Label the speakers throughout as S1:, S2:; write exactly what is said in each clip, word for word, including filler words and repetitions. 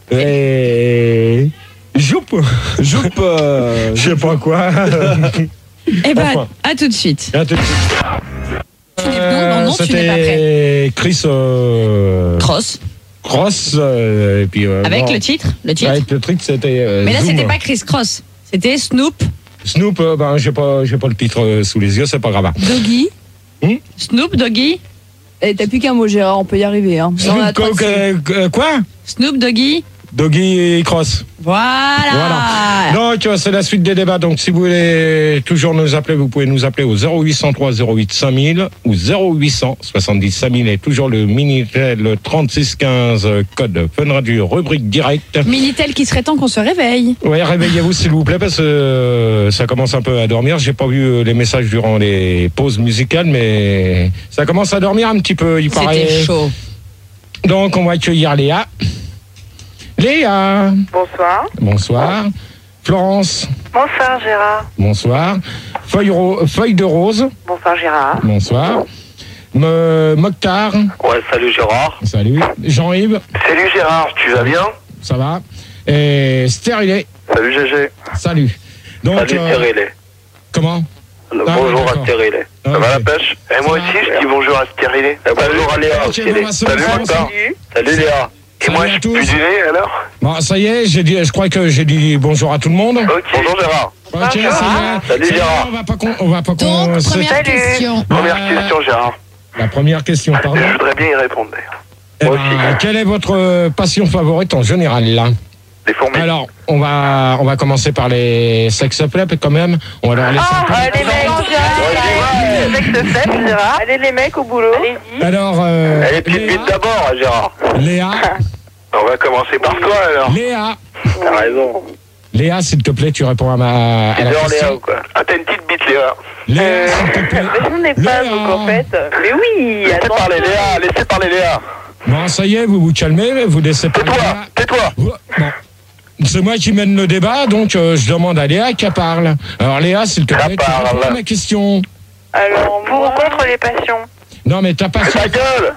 S1: Et... Joup Joup euh... Je sais pas quoi.
S2: Eh ben, enfin. à tout de suite.
S1: À tout de suite.
S2: Euh, non, non,
S1: c'était Chris euh...
S2: Cross.
S1: Cross. Euh, et puis, euh,
S2: Avec
S1: non.
S2: le titre, le titre.
S1: Avec le titre, c'était. Euh,
S2: Mais là,
S1: Zoom.
S2: c'était pas Chris Cross. C'était Snoop.
S1: Snoop, euh, ben, j'ai pas, j'ai pas le titre euh, sous les yeux, c'est pas grave.
S3: Doggy.
S1: Hmm
S2: Snoop Doggy.
S3: Et t'as plus qu'un mot, Gérard, on peut y arriver. Hein.
S1: Snoop, co- euh, quoi
S2: Snoop Doggy.
S1: Doggy et Cross.
S2: Voilà.
S1: voilà. Donc, c'est la suite des débats. Donc, si vous voulez toujours nous appeler, vous pouvez nous appeler au zéro huit cent trois zéro huit cinq mille ou zéro huit cent soixante-dix cinq mille et toujours le Minitel trente-six quinze, code Fun Radio, rubrique direct.
S2: Minitel qui serait temps qu'on se réveille.
S1: Oui, réveillez-vous s'il vous plaît parce que euh, ça commence un peu à dormir. J'ai pas vu les messages durant les pauses musicales, mais ça commence à dormir un petit peu, il paraît.
S2: C'était chaud.
S1: Donc, on va accueillir Léa. Léa.
S4: Bonsoir.
S1: Bonsoir. Florence.
S4: Bonsoir Gérard.
S1: Bonsoir. Feuille, ro- feuille de rose.
S4: Bonsoir Gérard.
S1: Bonsoir. Me- Mokhtar.
S5: Ouais, salut Gérard.
S1: Salut. Jean-Yves.
S5: Salut Gérard, tu vas bien?
S1: Ça va. Et Stérilé.
S5: Salut G G.
S1: Salut. Donc,
S5: salut
S1: euh,
S5: Stérilé.
S1: Comment?
S5: Le
S1: ah,
S5: bonjour
S1: d'accord.
S5: à Stérilé.
S1: Ah,
S5: Ça
S1: okay.
S5: va la pêche? Et moi aussi, je dis bonjour à Stérilé. Et bonjour à Léa
S1: okay,
S5: aussi.
S1: bon, bah,
S5: salut
S1: bon,
S5: Mokhtar.
S4: Salut.
S5: Salut Léa. Et
S1: salut
S5: moi,
S1: à
S5: je
S1: tous.
S5: peux dîner alors?
S1: Bon, ça y est, j'ai dit, je crois que j'ai dit bonjour à tout le monde.
S5: Ok. Bonjour Gérard.
S1: Ok, ça y est.
S5: Salut
S1: Ça y est,
S5: Gérard.
S1: On va pas con, on va pas con.
S2: Donc,
S1: c'est-
S2: première
S4: Salut.
S2: question.
S5: Première
S1: Euh,
S5: question Gérard.
S1: La première question, pardon.
S5: Je voudrais bien y répondre d'ailleurs.
S1: Eh
S5: Moi
S1: ben,
S5: aussi.
S1: quelle est votre euh, passion favorite en général là?
S5: Les fourmis.
S1: Alors, on va, on va commencer par les sex play quand même. On va leur laisser un peu.
S4: Allez les mecs, Gérard. Gérard. Allez les mecs au boulot. Allez-y.
S1: Alors, euh,
S5: Allez, petite
S1: Léa,
S5: bite d'abord Gérard.
S1: Léa,
S5: On va commencer par toi alors.
S1: Léa,
S5: T'as raison.
S1: Léa, s'il te plaît, tu réponds à ma à la
S5: Léa ou
S1: question.
S5: quoi? Ah, t'as une petite bite Léa.
S1: Léa, s'il te plaît.
S4: Mais j'en ai pas
S1: Léa.
S4: donc en fait. Mais oui,
S5: Laissez
S4: attends.
S5: parler Léa, laissez parler Léa.
S1: Bon, ça y est, vous vous calmez, vous laissez parler.
S5: Tais-toi,
S1: Léa.
S5: tais-toi.
S1: Vous- Bon. C'est moi qui mène le débat, donc euh, je demande à Léa qu'elle parle. Alors Léa, s'il te
S5: Qu'elle
S1: plaît, tu
S5: parle.
S1: réponds à ma question.
S4: Alors, pour ou contre les passions?
S1: Non, mais t'as pas...
S5: Ta gueule.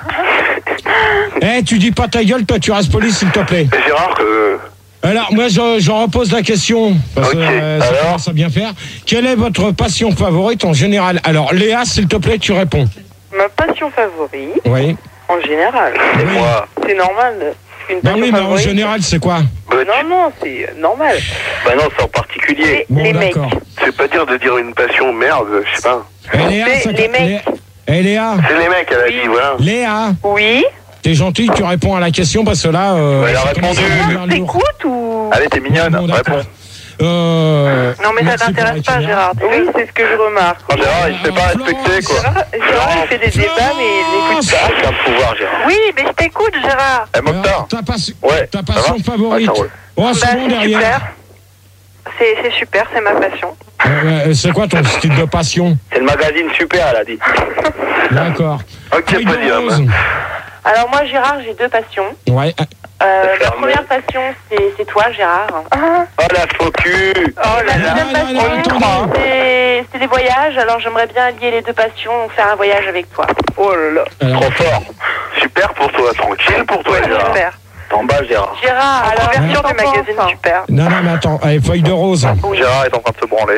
S1: Eh, tu dis pas ta gueule, toi, tu restes poli, s'il te plaît.
S5: Mais Gérard, que...
S1: Alors, moi, je, je repose la question, parce que
S5: Ok,
S1: euh, ça
S5: alors
S1: commence à bien faire. Quelle est votre passion favorite en général? Alors, Léa, s'il te plaît, tu réponds.
S4: Ma passion favorite,
S1: Oui.
S4: en général,
S5: C'est
S1: Oui.
S5: moi.
S4: c'est normal. Une
S1: Ben
S4: passion
S1: oui, mais en
S4: favorite.
S1: général, c'est quoi?
S5: Bah, tu-
S4: Non, non, c'est normal.
S5: bah non, c'est en particulier.
S4: Les,
S1: Bon,
S4: les mecs.
S1: d'accord.
S5: C'est pas dire de dire une passion, merde, je sais pas.
S1: Eh, Léa,
S4: C'est
S1: ça-
S4: les mecs.
S1: Lé- Eh, Léa,
S5: C'est les mecs, elle a dit, voilà.
S1: Léa,
S4: Oui.
S1: t'es gentil, tu réponds à la question, parce que là... Euh,
S5: Ouais, elle a
S1: ça commence à
S5: répondu.
S1: devenir lourd.
S4: T'écoutes ou...
S5: Allez, t'es mignonne,
S1: Bon, d'accord.
S5: réponds.
S1: Euh,
S4: Non, mais ça
S1: merci pour
S4: t'intéresse
S1: la
S4: pas,
S1: question.
S4: Gérard. Oui, c'est ce que je remarque.
S5: Oh, Gérard, il se fait pas
S1: Euh,
S5: respecter, quoi.
S4: Gérard, Gérard, il fait des débats, mais il n'écoute pas.
S5: C'est un pouvoir, Gérard.
S4: Oui, mais je t'écoute, Gérard.
S5: Eh,
S1: Alors,
S5: Mokhtar.
S1: ta, passion-
S5: Ouais,
S1: ta
S5: ça
S1: passion
S5: va
S1: favorite.
S5: Ouais, ça roule.
S1: Oh, c'est
S4: Bah,
S1: bon
S4: c'est
S1: derrière.
S4: super. C'est c'est super, c'est ma passion.
S1: Euh, c'est quoi ton style de passion?
S5: C'est le magazine super, elle a dit.
S1: D'accord.
S5: Ok,
S1: Feuille de
S5: podium.
S1: rose.
S4: Alors moi, Gérard, j'ai deux passions.
S1: Ouais.
S4: Euh,
S5: Ça
S4: ma
S5: ferme.
S4: première passion, c'est c'est toi, Gérard.
S5: Oh, la faux cul.
S4: Oh
S1: là
S4: la deuxième
S1: là, là,
S4: passion,
S1: attendez.
S4: c'est c'est des voyages. Alors j'aimerais bien lier les deux passions, faire un voyage avec toi. Oh là là.
S1: Alors,
S5: Trop fort. Super pour toi, tranquille pour toi, Gérard.
S4: Super.
S5: T'en bas, Gérard.
S4: Gérard,
S1: Ah,
S4: à la couverture
S1: ouais.
S4: du magazine, super.
S1: non, non, mais attends. Allez, feuille de rose.
S5: Gérard est en train de se branler.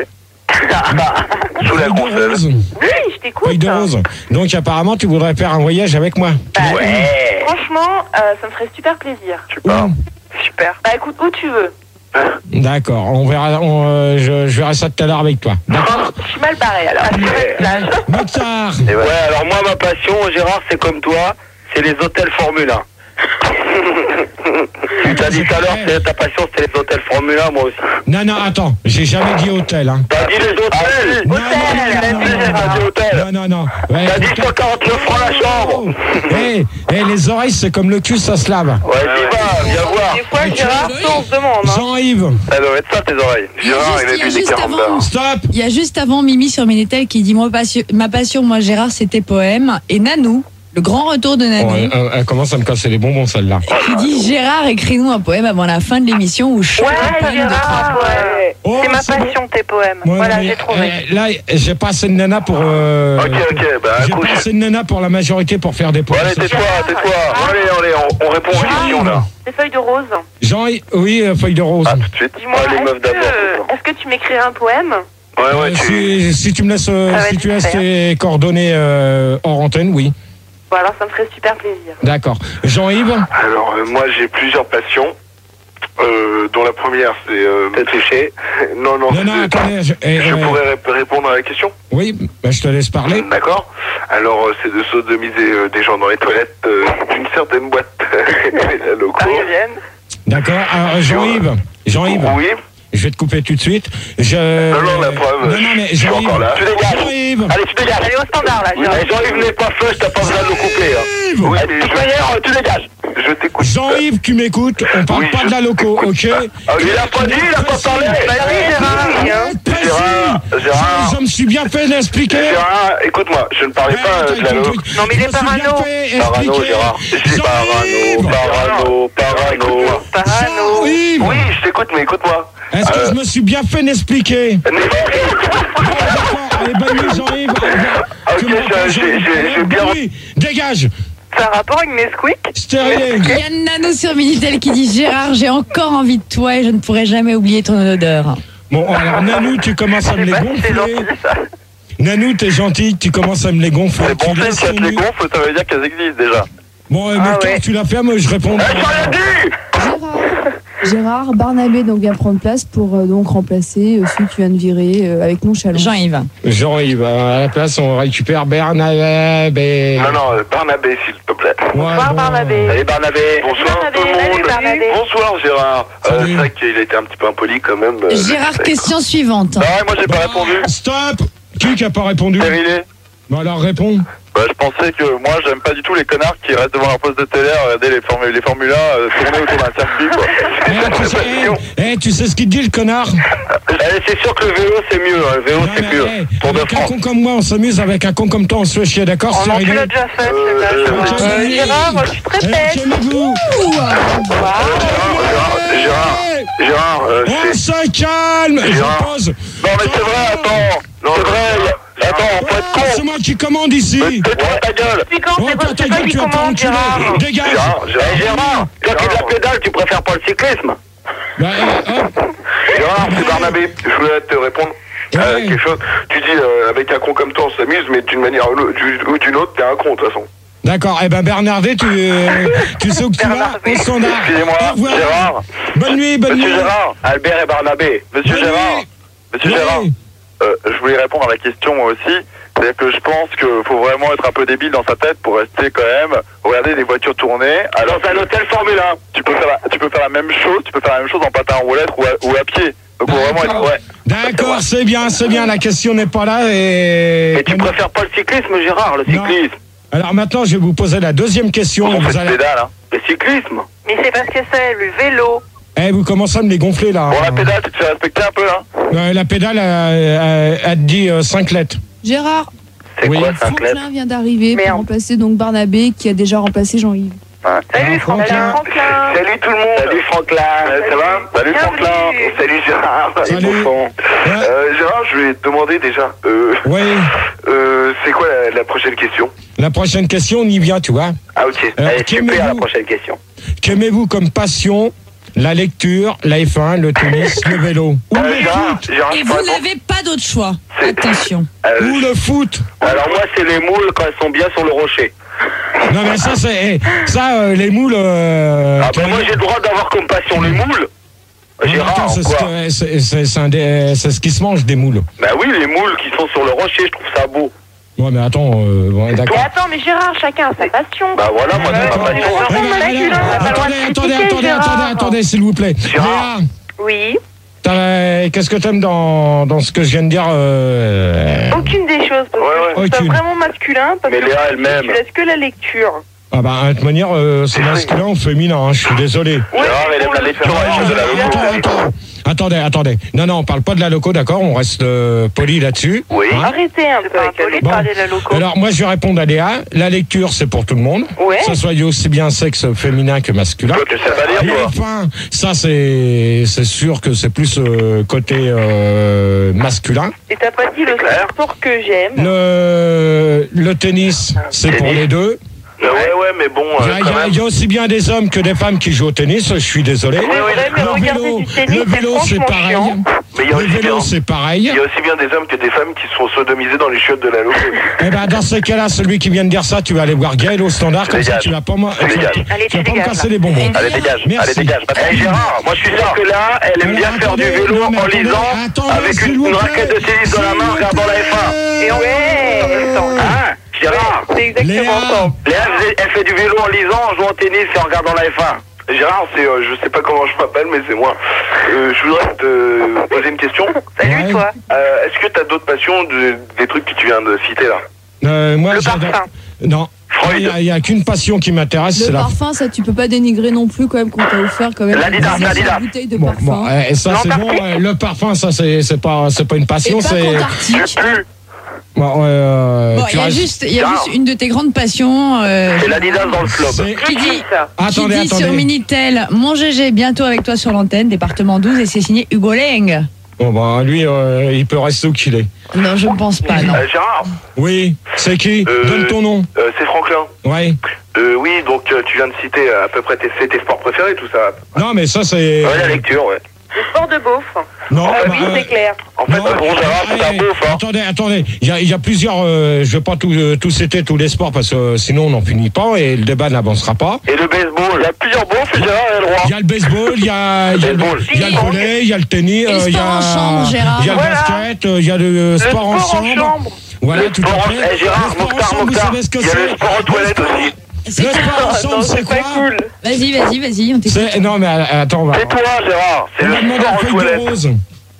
S5: Sous la
S1: Feuille de
S5: gonzelle.
S1: rose.
S4: Oui, je t'écoute.
S1: Feuille de rose. Donc, apparemment, tu voudrais faire un voyage avec moi.
S4: Bah,
S5: Ouais.
S4: franchement, euh, ça me ferait super plaisir.
S5: Tu parles.
S4: Super. Bah écoute, où tu veux.
S1: D'accord. On verra. On, euh, je, je verrai ça tout à l'heure avec toi. D'accord.
S4: Je suis mal barré alors.
S1: Mokhtar.
S5: Et ouais, alors moi, ma passion, Gérard, c'est comme toi, c'est les hôtels Formule un. T'as dit tout à l'heure, c'est ta passion, c'était les hôtels Formule un, moi aussi.
S1: Non, non, attends. J'ai jamais dit hôtel. Hein.
S5: T'as dit les hôtels.
S1: Non,
S5: Hôtel,
S1: non, non, non,
S5: t'as dit hôtel.
S1: Non, non, non. Ouais,
S5: T'as dit
S1: hôtel.
S5: cent quarante-neuf francs la chambre.
S1: Eh, eh, les oreilles, c'est comme le cul, ça se lave.
S5: Ouais, dis va, viens voir.
S4: Des fois, Gérard, on se demande. Hein.
S1: Jean-Yves.
S5: Ça doit être ça, tes oreilles.
S2: Il y a
S5: Gérard,
S2: juste-
S5: il a
S2: il y a
S5: bu des
S2: juste
S5: quarante
S2: avant.
S5: heures.
S1: Stop.
S2: Il y a juste avant Mimi sur Minitel qui dit moi, passion- ma passion, moi Gérard, c'était poème. Et Nanou Le grand retour de Nanou.
S1: Oh, elle, elle- elle commence à me casser les bonbons, celle-là.
S2: Qui dit Gérard, écris-nous un poème avant la fin de l'émission où je
S4: Ouais,
S2: poème de
S4: Gérard,
S2: trois.
S4: ouais.
S1: Oh,
S4: c'est ma
S1: c'est
S4: passion, tes poèmes.
S1: Ouais,
S4: voilà,
S1: mais,
S4: j'ai trouvé.
S1: euh, là, j'ai pas assez de nana pour. Euh,
S5: Ok, ok, bah
S1: j'ai
S5: couche.
S1: pas assez de nana pour la majorité pour faire des
S5: Bon,
S1: poèmes.
S5: allez, tais-toi, tais-toi. Bon, allez, allez, on, on répond aux
S1: J'arrive.
S5: questions là.
S4: Des feuilles de rose.
S1: Jean, oui, euh, feuille de rose.
S5: Ah, tout de suite.
S4: Dis-moi,
S5: Ah, les meufs
S4: est-ce
S5: d'abord.
S4: que, est-ce que tu m'écrirais un poème?
S5: Ouais, ouais,
S1: Euh,
S5: tu.
S1: si, si tu me laisses, euh,
S4: Ça va
S1: si
S4: être
S1: tu laisses
S4: super.
S1: tes coordonnées euh, hors antenne, oui.
S4: Bon, alors ça me ferait super plaisir.
S1: D'accord. Jean-Yves.
S5: Alors, euh, moi, j'ai plusieurs passions. Euh, dont la première, c'est. Euh, T'es touché. Non, non,
S1: Non, non,
S5: c'est-
S1: attendez. Je, eh,
S5: Je
S1: euh,
S5: pourrais ré- répondre à la question.
S1: Oui, bah, je te laisse parler.
S5: D'accord. Alors, euh, c'est de sodomiser euh, des gens dans les toilettes euh, d'une certaine boîte la locaux.
S4: Parisienne.
S1: D'accord. Alors, Jean-Yves. Jean-Yves.
S5: Oui.
S1: Je vais te couper tout de suite. Je...
S5: Non, non, la preuve.
S1: Non, non, mais
S5: je suis
S1: Jean-Yves.
S5: encore là. Tu dégages.
S1: Jean-Yves.
S5: Allez, tu dégages.
S4: Allez, au standard, là.
S5: Oui,
S4: Gérard.
S5: mais Jean-Yves n'est pas feu, t'as pas besoin de le couper. Hein.
S1: Jean-Yves.
S5: Oui, allez, je... D'ailleurs, tu dégages. Je t'écoute.
S1: Jean-Yves, tu m'écoutes. On parle
S5: Oui,
S1: pas
S5: je
S1: de la loco, ok?
S5: Ah, il a pas dit, il a pas parlé.
S4: Vas-y, Gérard, viens.
S1: Précis.
S5: Gérard, Gérard.
S1: Je, je me suis bien fait l'expliquer.
S5: Gérard, écoute-moi, je ne parlais
S1: Ouais,
S5: pas euh, de la
S1: attends,
S5: loc.
S4: Non, mais il est
S1: je me suis bien
S4: parano.
S1: fait
S5: Parano,
S1: expliquer.
S5: Gérard. C'est parano, parano, parano.
S4: Parano.
S1: Jean-Yves.
S5: Oui, je t'écoute, mais écoute-moi.
S1: Est-ce que
S5: Euh,
S1: je me suis bien fait l'expliquer? Bon, d'accord. Allez, bonne nuit, Jean-Yves.
S5: Ok,
S1: Tu m'entends,
S5: j'ai- j'ai-
S1: Jean-Yves?
S5: j'ai- j'ai bien-
S1: Bonne nuit. Dégage.
S4: Ça a rapport avec Nesquik?
S1: Stérilé.
S2: Il y a Nanou sur Minitel qui dit Gérard, j'ai encore envie de toi et je ne pourrai jamais oublier ton odeur.
S1: Bon, alors, Nanou, tu commences à me les
S4: C'est
S1: gonfler.
S4: gentil, ça.
S1: Nanou, t'es gentil, tu commences à me les gonfler.
S5: C'est bon
S1: Tu
S5: signe
S1: laisses
S5: qu'elles
S1: ton
S5: les
S1: nu-
S5: gonfles, ça veut dire qu'elles existent déjà.
S1: Bon, euh, mais
S4: Ah
S1: quand
S4: ouais.
S1: tu la fermes, je réponds.
S5: Eh, j'ai rien dit.
S3: Gérard, Gérard, Barnabé donc vient prendre place pour euh, donc remplacer euh, celui que tu viens de virer euh, avec nonchalance.
S2: Jean-Yves.
S1: Jean-Yves, à la place, on récupère Bernabé.
S5: Non, non, euh, Barnabé, s'il te plaît.
S1: Ouais,
S4: Bonsoir,
S1: bon,
S4: Barnabé.
S5: Allez, Barnabé. Bonsoir
S4: Barnabé,
S5: tout le
S4: salut,
S5: monde.
S4: Barnabé.
S5: Bonsoir, Gérard. Euh,
S1: Salut.
S5: c'est vrai qu'il a été un petit peu impoli quand même. euh,
S2: Gérard,
S5: c'est-
S2: question suivante.
S5: Ah ouais, moi j'ai pas
S1: Ah,
S5: répondu.
S1: Stop. Qui qui a pas répondu?
S5: Terminé.
S1: Bah alors réponds.
S5: Bah, je pensais que moi j'aime pas du tout les connards qui restent devant leur poste de télé à regarder les, formules, les Formule un euh, tourner autour d'un circuit quoi.
S1: Eh, tu, sais, eh, eh, tu sais ce qu'il te dit le connard?
S5: Eh, c'est sûr que le vélo c'est mieux, hein. Le vélo
S1: Non,
S5: c'est
S1: mais,
S5: mieux.
S1: eh,
S5: Tour de
S1: avec un
S5: France.
S1: con comme moi, on s'amuse, avec un con comme toi, on se fait chier, d'accord?
S4: Oh non, tu
S1: Stérilé.
S4: l'as déjà fait,
S5: Euh,
S4: c'est
S5: euh,
S4: là.
S1: ok.
S4: Euh, Gérard, moi, je suis très
S1: Eh,
S4: bête.
S1: calmez-vous.
S5: Gérard, Gérard,
S1: Eh,
S5: Gérard, euh,
S1: on
S5: c'est...
S1: se calme. Je
S5: Gérard.
S1: pose.
S5: Non mais c'est vrai, attends. Non, c'est vrai. Attends, on peut être
S1: Ah, c'est
S5: con.
S1: moi qui commande ici.
S5: Tais-toi ta gueule.
S4: Depuis quand
S1: Oh,
S4: c'est
S1: toi,
S4: pas
S1: ta
S4: c'est toi
S1: gueule,
S4: qui
S1: tu vas pas
S4: commande,
S1: enculer.
S4: Gérard?
S1: Dégage.
S5: Gérard, Gérard, Gérard, toi qui es de la pédale, tu préfères pas le cyclisme.
S1: Bah, eh, hop.
S5: Gérard, c'est Barnabé, je voulais te répondre à
S1: Ouais.
S5: quelque chose. Tu dis, euh, avec un con comme toi, on s'amuse, mais d'une manière ou l'autre- ou d'une autre, t'es un con, de toute façon.
S1: D'accord. Eh ben Bernardet, tu, euh, tu sais où que tu vas?
S4: Bernardet.
S1: Au standard.
S5: Excusez-moi,
S1: Au revoir.
S5: Gérard.
S1: Bonne nuit, bonne
S5: Monsieur
S1: nuit.
S5: Gérard, Albert et Barnabé. Monsieur
S1: Bonne
S5: Gérard,
S1: nuit.
S5: Monsieur
S1: Oui.
S5: Gérard, euh, je voulais répondre à la question moi aussi. C'est-à-dire que je pense qu'il faut vraiment être un peu débile dans sa tête pour rester quand même, regarder des voitures tourner. Alors dans un hôtel Formule un, tu peux faire la, tu peux faire la même chose, tu peux faire la même chose en patin en roulette ou à, ou à pied. Donc faut vraiment être, ouais.
S1: D'accord, c'est bien, c'est bien. La question n'est pas là et.
S5: Et tu préfères pas le cyclisme, Gérard, le
S1: Non.
S5: cyclisme.
S1: Alors maintenant, je vais vous poser la deuxième question.
S5: On
S1: et
S5: fait
S1: Vous,
S5: de
S1: allez...
S5: pédale, hein. Le cyclisme.
S4: Mais c'est parce que c'est le vélo.
S1: eh, vous commencez à me les gonfler là.
S5: Bon, la pédale, tu te fais respecter un peu, là.
S1: Euh, la pédale, euh, euh, elle te dit euh, cinq lettres.
S3: Gérard,
S5: C'est
S1: Oui.
S5: quoi, cinq lettres?
S3: Franklin vient d'arriver
S4: Merde.
S3: pour remplacer donc Barnabé qui a déjà remplacé Jean-Yves.
S5: Ouais.
S4: Salut,
S1: Ah,
S4: Franklin.
S1: Franklin.
S4: Franklin.
S5: Salut tout le monde. Salut Franklin. ça va? Salut
S4: Bienvenue.
S5: Franklin. Salut Gérard.
S1: Salut.
S5: Et Bouffon.
S1: Ouais.
S5: Euh, Gérard, je vais te demander déjà, euh,
S1: Oui.
S5: euh, c'est quoi la, la prochaine question?
S1: La prochaine question, on y vient, tu vois.
S5: Ah ok.
S1: Alors,
S5: Allez, super,
S1: qu'aimez-vous
S5: la prochaine question.
S1: Qu'aimez-vous comme passion? La lecture, la F un, le tennis, le vélo. Ou
S5: Euh,
S1: le
S5: Gérard,
S1: foot.
S5: Gérard,
S2: Et
S5: je
S2: vous
S5: peux répondre
S2: n'avez pas d'autre choix.
S5: C'est-
S2: Attention.
S5: Euh,
S1: Ou le foot.
S5: Alors moi, c'est les moules quand elles sont bien sur le rocher.
S1: Non mais ça, c'est eh, ça, euh, les moules. Euh,
S5: Ah
S1: qui-
S5: bah moi, j'ai le droit d'avoir comme passion les moules.
S1: Non,
S5: Gérard,
S1: attends, c'est ce,
S5: quoi?
S1: que- c'est- c'est- c'est un des- c'est ce qui se mange des moules.
S5: Bah oui, les moules qui sont sur le rocher, je trouve ça beau.
S1: Ouais, mais attends, euh, ouais,
S4: Mais
S1: d'accord.
S4: attends, mais Gérard, chacun a sa passion.
S5: Bah voilà, moi, c'est
S1: D'accord.
S5: ma passion.
S4: Ouais,
S1: Eh ben,
S4: on a
S1: allez,
S4: masculin, on a pas le droit de
S1: attendez,
S4: critiquer,
S1: attendez, attendez,
S4: Gérard.
S1: attendez, attendez, s'il vous plaît.
S5: Gérard.
S1: Léa,
S4: Oui.
S1: t'as- qu'est-ce que t'aimes dans, dans ce que je viens de dire euh,
S4: Aucune des choses, parce
S5: Ouais,
S4: que je trouve ça
S1: Aucune.
S4: vraiment masculin, parce
S5: Mais
S4: que
S5: Léa
S4: moi,
S5: elle-même.
S4: tu laisses que la lecture.
S1: Ah bah, de toute manière, euh, c'est masculin ou féminin, hein, je suis désolé.
S5: Oui, mais il a les de la
S1: Attends, attends. Attendez, attendez. Non, non, on parle pas de la loco, d'accord? On reste euh, poli là-dessus.
S5: Oui.
S1: Hein?
S4: Arrêtez un peu avec la
S1: Bon.
S4: parler de la loco.
S1: Alors, moi, je vais répondre à Léa. La lecture, c'est pour tout le monde.
S4: Ouais.
S1: Que ce soit aussi bien sexe féminin que masculin.
S5: Toi, tu sais pas lire,
S1: Les
S5: toi.
S1: fins, ça, c'est c'est sûr que c'est plus euh, côté euh, masculin.
S4: Et t'as pas dit le
S5: clair.
S4: sport que j'aime.
S1: Le, le tennis, c'est pour
S5: Tennis.
S1: les deux.
S5: Ouais, ouais, mais bon,
S1: Il y,
S5: euh,
S1: a,
S5: quand
S1: il y a-
S5: même.
S1: il y a aussi bien des hommes que des femmes qui jouent au tennis, je suis désolé.
S4: C'est vrai, mais
S1: Le
S4: regarder
S1: vélo,
S4: du tennis,
S1: le vélo
S4: c'est
S1: c'est
S4: franchement
S1: pareil.
S4: chiant.
S5: Mais il y a
S1: Le
S5: aussi
S1: vélo,
S5: bien.
S1: c'est pareil.
S5: Il y a aussi bien des hommes que des femmes qui se font sodomiser dans les chiottes de la loco.
S1: Eh ben, dans ce cas-là, celui qui vient de dire ça, tu vas aller voir Gaël au standard, comme ça
S5: Dégage.
S1: tu vas pas, moi, tu vas,
S5: Dégage.
S1: tu vas
S4: Allez, tu
S1: pas me
S4: dégages,
S1: casser
S4: là.
S1: les bonbons.
S5: Allez, dégage.
S1: Merci.
S5: Allez, dégage. Eh, Gérard, moi, je suis sûr que là, elle aime
S1: Alors,
S5: bien faire du
S1: attendez,
S5: vélo
S1: non, mais
S5: en
S1: attendez,
S5: lisant,
S1: attendez,
S5: avec
S1: s'il
S5: une,
S1: vous
S5: une
S1: plaît.
S5: raquette de tennis dans la main, en
S1: S'il
S5: regardant
S1: vous
S5: la F un.
S4: Et on ouais, en même temps.
S5: Hein, Gérard,
S4: C'est exactement
S1: Léa.
S4: ça.
S5: Léa, elle, elle fait du vélo en lisant, en jouant au tennis et en regardant la F un. Gérard, c'est, euh, je sais pas comment je m'appelle, mais c'est moi. Euh, je voudrais te poser une question.
S4: Salut
S1: Ouais.
S4: toi.
S5: Euh, est-ce que t'as d'autres passions, de- des trucs que tu viens de citer là?
S1: Euh, moi,
S4: Le
S1: j'adore-
S4: parfum.
S1: Non.
S5: Freud.
S1: Il y a- il y a, qu'une passion qui m'intéresse,
S3: Le
S1: c'est la.
S3: parfum, ça, tu peux pas dénigrer non plus, quand même, qu'on t'a offert, quand même.
S5: L'Adidas,
S3: une
S5: l'Adidas.
S3: bouteille de
S1: Bon,
S3: parfum.
S1: bon, eh, ça c'est bon.
S4: L'Antarctique.
S1: euh, Le parfum, ça c'est c'est pas c'est pas une
S3: Et
S1: passion,
S3: pas
S1: c'est.
S3: qu'Antarctique.
S5: Plus.
S1: Bon, euh,
S2: Bon,
S1: tu
S2: il y a
S1: restes-
S2: juste, il y a
S5: Ah.
S2: juste une de tes grandes passions. euh,
S5: C'est l'Adidas dans le slob.
S1: c'est-
S2: qui dit,
S4: ça.
S2: qui
S1: Attendez,
S2: dit sur
S1: attendez.
S2: Minitel, mon G G, bientôt avec toi sur l'antenne, département douze, et c'est signé Hugo Leng.
S1: Bon, bah, lui, euh, il peut rester où qu'il est.
S2: Non, je ne pense pas, non.
S5: Euh, Gérard,
S1: Oui, c'est qui?
S5: Euh,
S1: Donne ton nom.
S5: euh, c'est Franklin.
S1: Ouais.
S5: Euh, oui, donc euh, tu viens de citer euh, à peu près tes, c'est tes sports préférés, tout ça.
S1: Non, mais ça c'est.
S5: Ouais, la lecture, ouais.
S4: Le sport de beauf.
S1: Non,
S4: Ah
S1: bah,
S4: oui,
S1: euh,
S4: c'est clair.
S5: En fait,
S1: non,
S5: bon, Gérard, c'est un
S1: allez,
S5: beauf, hein.
S1: Attendez, attendez. Il y a, il y a plusieurs. Euh, je vais pas tout, euh, tout citer tous les sports parce que euh, sinon on n'en finit pas et le débat n'avancera pas.
S5: Et le baseball, il y a plusieurs beaufs et Gérard est le roi.
S1: Il y a le baseball, il y a, il y a, le,
S5: Baseball.
S1: il y a le volley, il y a le tennis,
S2: Et le
S1: euh, il y
S2: sport
S1: a,
S2: en chambre, Gérard.
S1: il y a le
S4: Voilà.
S1: basket, euh, il y a le,
S4: Le
S1: sport, en
S4: sport en
S1: chambre.
S4: chambre.
S1: Voilà,
S5: Le
S1: tout
S5: sport
S1: à
S5: en-
S1: fait.
S5: Eh, Gérard,
S1: le sport en
S5: Mokhtar,
S1: chambre, vous
S5: Mokhtar,
S1: savez ce que
S5: il y a
S1: c'est?
S5: le sport aux toilettes aussi.
S2: C'est
S1: Le sport en chambre,
S4: Non,
S1: c'est quoi?
S4: pas cool.
S2: Vas-y, vas-y, vas-y, on t'écoute.
S1: C'est- Non, mais euh, attends, on va.
S5: C'est toi, Gérard. C'est
S1: On
S5: le
S1: va demander
S5: sport
S1: à
S5: aux
S1: Feuille de
S5: toilettes.
S1: Rose.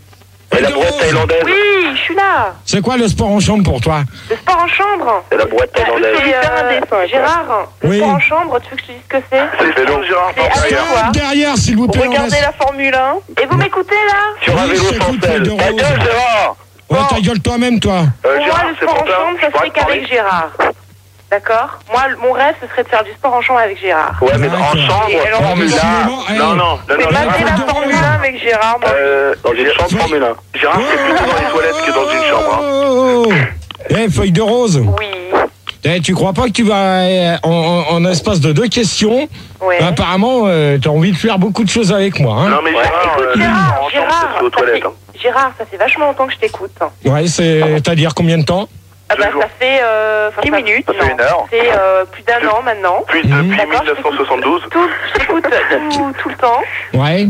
S5: Et
S1: Feuille
S5: la
S1: de
S5: brouette
S1: Rose.
S5: thaïlandaise.
S4: Oui, je suis là.
S1: C'est quoi le sport en chambre pour toi?
S4: Le sport en chambre.
S5: C'est la brouette
S4: C'est
S5: thaïlandaise.
S4: euh, Gérard, le
S1: Oui.
S4: sport en chambre, tu veux que je te dise ce que c'est?
S5: C'est le vélo, Gérard.
S4: C'est
S5: par
S4: avec
S5: derrière.
S4: quoi?
S1: Derrière, s'il vous plaît. on
S4: Regardez
S1: laisse-
S4: la Formule un. Et vous m'écoutez là?
S5: Sur un
S1: Oui,
S5: vélo
S1: je
S5: sans
S1: t'écoute, Feuille
S5: selle.
S1: de
S5: Ta
S1: Rose.
S5: gueule, Gérard.
S1: Ouais, ta gueule toi-même, toi.
S5: Euh,
S4: Pour
S5: Gérard,
S4: moi, le
S5: c'est
S4: sport en
S5: Franklin.
S4: chambre,
S5: Je
S4: ça
S5: pourrais
S4: serait
S5: te parler.
S4: qu'avec Gérard. D'accord? Moi, le- mon rêve, ce serait de faire du sport en chambre avec Gérard.
S5: Ouais, mais en
S1: D'accord.
S5: chambre,
S4: Et alors,
S5: Formule
S1: décidément,
S5: un.
S1: eh,
S5: Non, non, non,
S4: Mais
S5: non,
S4: pas
S5: Gérard.
S4: de la
S1: Feuille de
S4: Formule
S1: Rose.
S4: un avec Gérard, moi.
S5: Euh, dans une chambre
S1: Feuille-
S5: Formule un. Gérard, c'est plutôt dans les toilettes que dans une chambre. hein.
S1: Oh, oh, oh. Eh, Feuille de Rose.
S4: Oui.
S1: Eh, tu crois pas que tu vas, euh, en, en, en espace de deux questions,
S4: Ouais.
S1: apparemment, euh, tu as envie de faire beaucoup de choses avec moi. Hein.
S5: Non, mais
S4: Ouais,
S5: Gérard,
S4: écoute,
S5: euh,
S4: Gérard,
S5: en chambre,
S4: Gérard,
S5: c'est aux
S4: ça
S5: toilettes.
S4: fait-
S5: hein.
S4: Gérard, ça fait vachement longtemps que je t'écoute.
S1: Ouais, c'est-à-dire combien de temps?
S4: Ah bah,
S5: Deux jours.
S4: ça fait euh, dix minutes.
S5: Ça fait une heure.
S4: C'est euh, plus d'un an maintenant.
S5: Puis
S1: Mhm.
S5: depuis
S4: D'accord,
S5: mille neuf cent soixante-douze.
S4: Tout, je t'écoute tout, tout le temps.
S1: Ouais,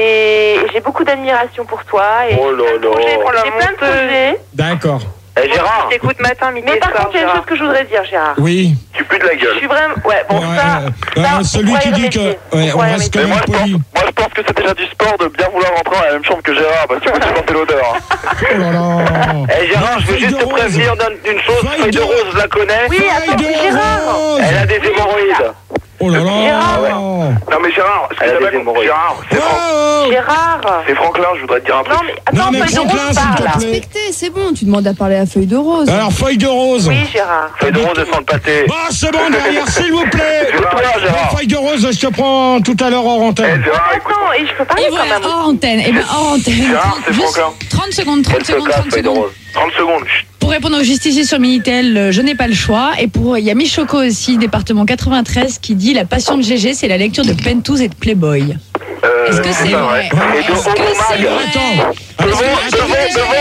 S4: Et j'ai beaucoup d'admiration pour toi. Et
S5: Oh là
S4: j'ai plein de
S5: là.
S4: projets, J'ai plein de projets.
S1: d'accord.
S5: Eh Gérard,
S4: Je t'écoute matin, midi et soir. Mais par contre, il y a une chose que je voudrais dire, Gérard.
S1: Oui.
S5: tu pues de la
S4: Je
S5: gueule.
S4: suis vraiment... Ouais, bon,
S1: Ouais,
S4: ça...
S1: euh,
S4: ça,
S1: euh, celui
S4: on va
S1: qui
S4: y
S1: dit que.
S4: remédier.
S1: Ouais, on
S4: va y
S1: reste
S5: Mais
S1: quand
S5: moi
S1: même
S5: je, pense,
S1: poli.
S5: moi je pense que c'est déjà du sport de bien vouloir rentrer dans la même chambre que Gérard parce que tu peux supporter l'odeur. hein.
S1: Oh là là.
S5: Eh Gérard, je veux
S1: Feuille
S5: juste
S1: de
S5: te
S1: Rose.
S5: prévenir d'un- d'une chose,
S1: Feuille
S5: Feuille de
S1: de-
S5: Rose, je la connais.
S4: Oui, attends,
S1: Feuille de
S4: c'est Gérard.
S1: Rose.
S5: Elle a des hémorroïdes.
S1: Oh là là.
S4: Gérard, ouais.
S5: Non mais Gérard, ce que
S6: Elle a
S5: j'appelle
S6: des hémorroïdes.
S5: Gérard, c'est Fran-
S1: Oh.
S4: Gérard.
S5: c'est Franklin, je voudrais te dire un truc.
S4: Non, mais attends,
S1: Non, mais
S4: Feuille de
S1: Franklin,
S4: Rose
S1: s'il
S4: parle.
S1: te plaît.
S3: Respecté, c'est bon, tu demandes à parler à Feuille de Rose.
S1: Alors, Feuille de Rose.
S4: Oui, Gérard.
S5: Feuille de Rose, elle sent le pâté.
S1: Bah, c'est bon derrière, s'il vous plaît.
S5: C'est toi, Gérard.
S1: Feuille de Rose, je te prends tout à l'heure en
S5: Eh
S1: antenne.
S5: Gérard, écoute.
S4: Attends, et je peux parler
S2: Et
S4: quand
S2: voilà,
S4: même.
S2: hors antenne. Et ben hors antenne.
S5: Gérard, c'est
S2: Juste
S5: Franklin.
S2: trente secondes, trente
S5: Elle se
S2: secondes,
S5: casse,
S2: trente
S5: Feuille de
S2: secondes.
S5: Rose. trente secondes. Chut.
S2: Pour répondre au juste ici sur Minitel, euh, je n'ai pas le choix. Et pour, il y a Michoko aussi, département quatre-vingt-treize, qui dit la passion de G G, c'est la lecture de Penthouse et de Playboy.
S5: Euh,
S2: Est-ce que c'est
S5: pas
S2: vrai?
S5: Et de
S2: Est-ce que c'est
S5: Homo-Mag.
S2: vrai?
S1: Attends.
S5: Devant,
S1: Attends,
S5: devant,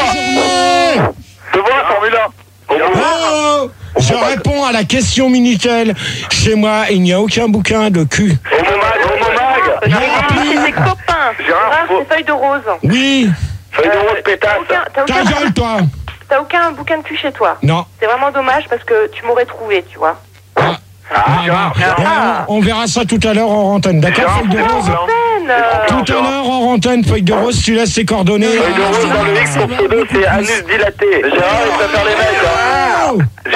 S1: attends.
S5: Devant la Formule un.
S1: Oh, je réponds à la question Minitel. Chez moi, il n'y a aucun bouquin de cul.
S5: Homo-Mag, Homo-Mag.
S4: Gérard, c'est tes copains.
S5: Gérard,
S4: Gérard,
S5: faut-
S4: c'est Feuille de Rose.
S1: Oui,
S5: Feuille de
S4: Euh,
S5: Rose
S4: T'as
S5: pétasse.
S4: aucun, t'as
S1: ta
S4: aucun,
S1: gueule, toi.
S4: t'as aucun bouquin de cul chez toi.
S1: Non.
S4: C'est vraiment dommage parce que tu m'aurais trouvé, tu vois.
S1: Ah,
S5: Ah, Gérard,
S1: bah,
S5: Gérard.
S1: on, on verra ça tout à l'heure en antenne. D'accord,
S5: Gérard,
S1: Feuille de
S5: Gérard,
S1: Rose.
S5: Gérard.
S4: Peine, euh,
S5: Franklin.
S1: Tout à l'heure en antenne, Feuille de Rose, tu laisses ses coordonnées.
S5: Feuille de Rose dans le X, son pseudo, c'est anus dilaté. Gérard, il préfère les mecs. hein.
S1: Oh,
S5: Gérard,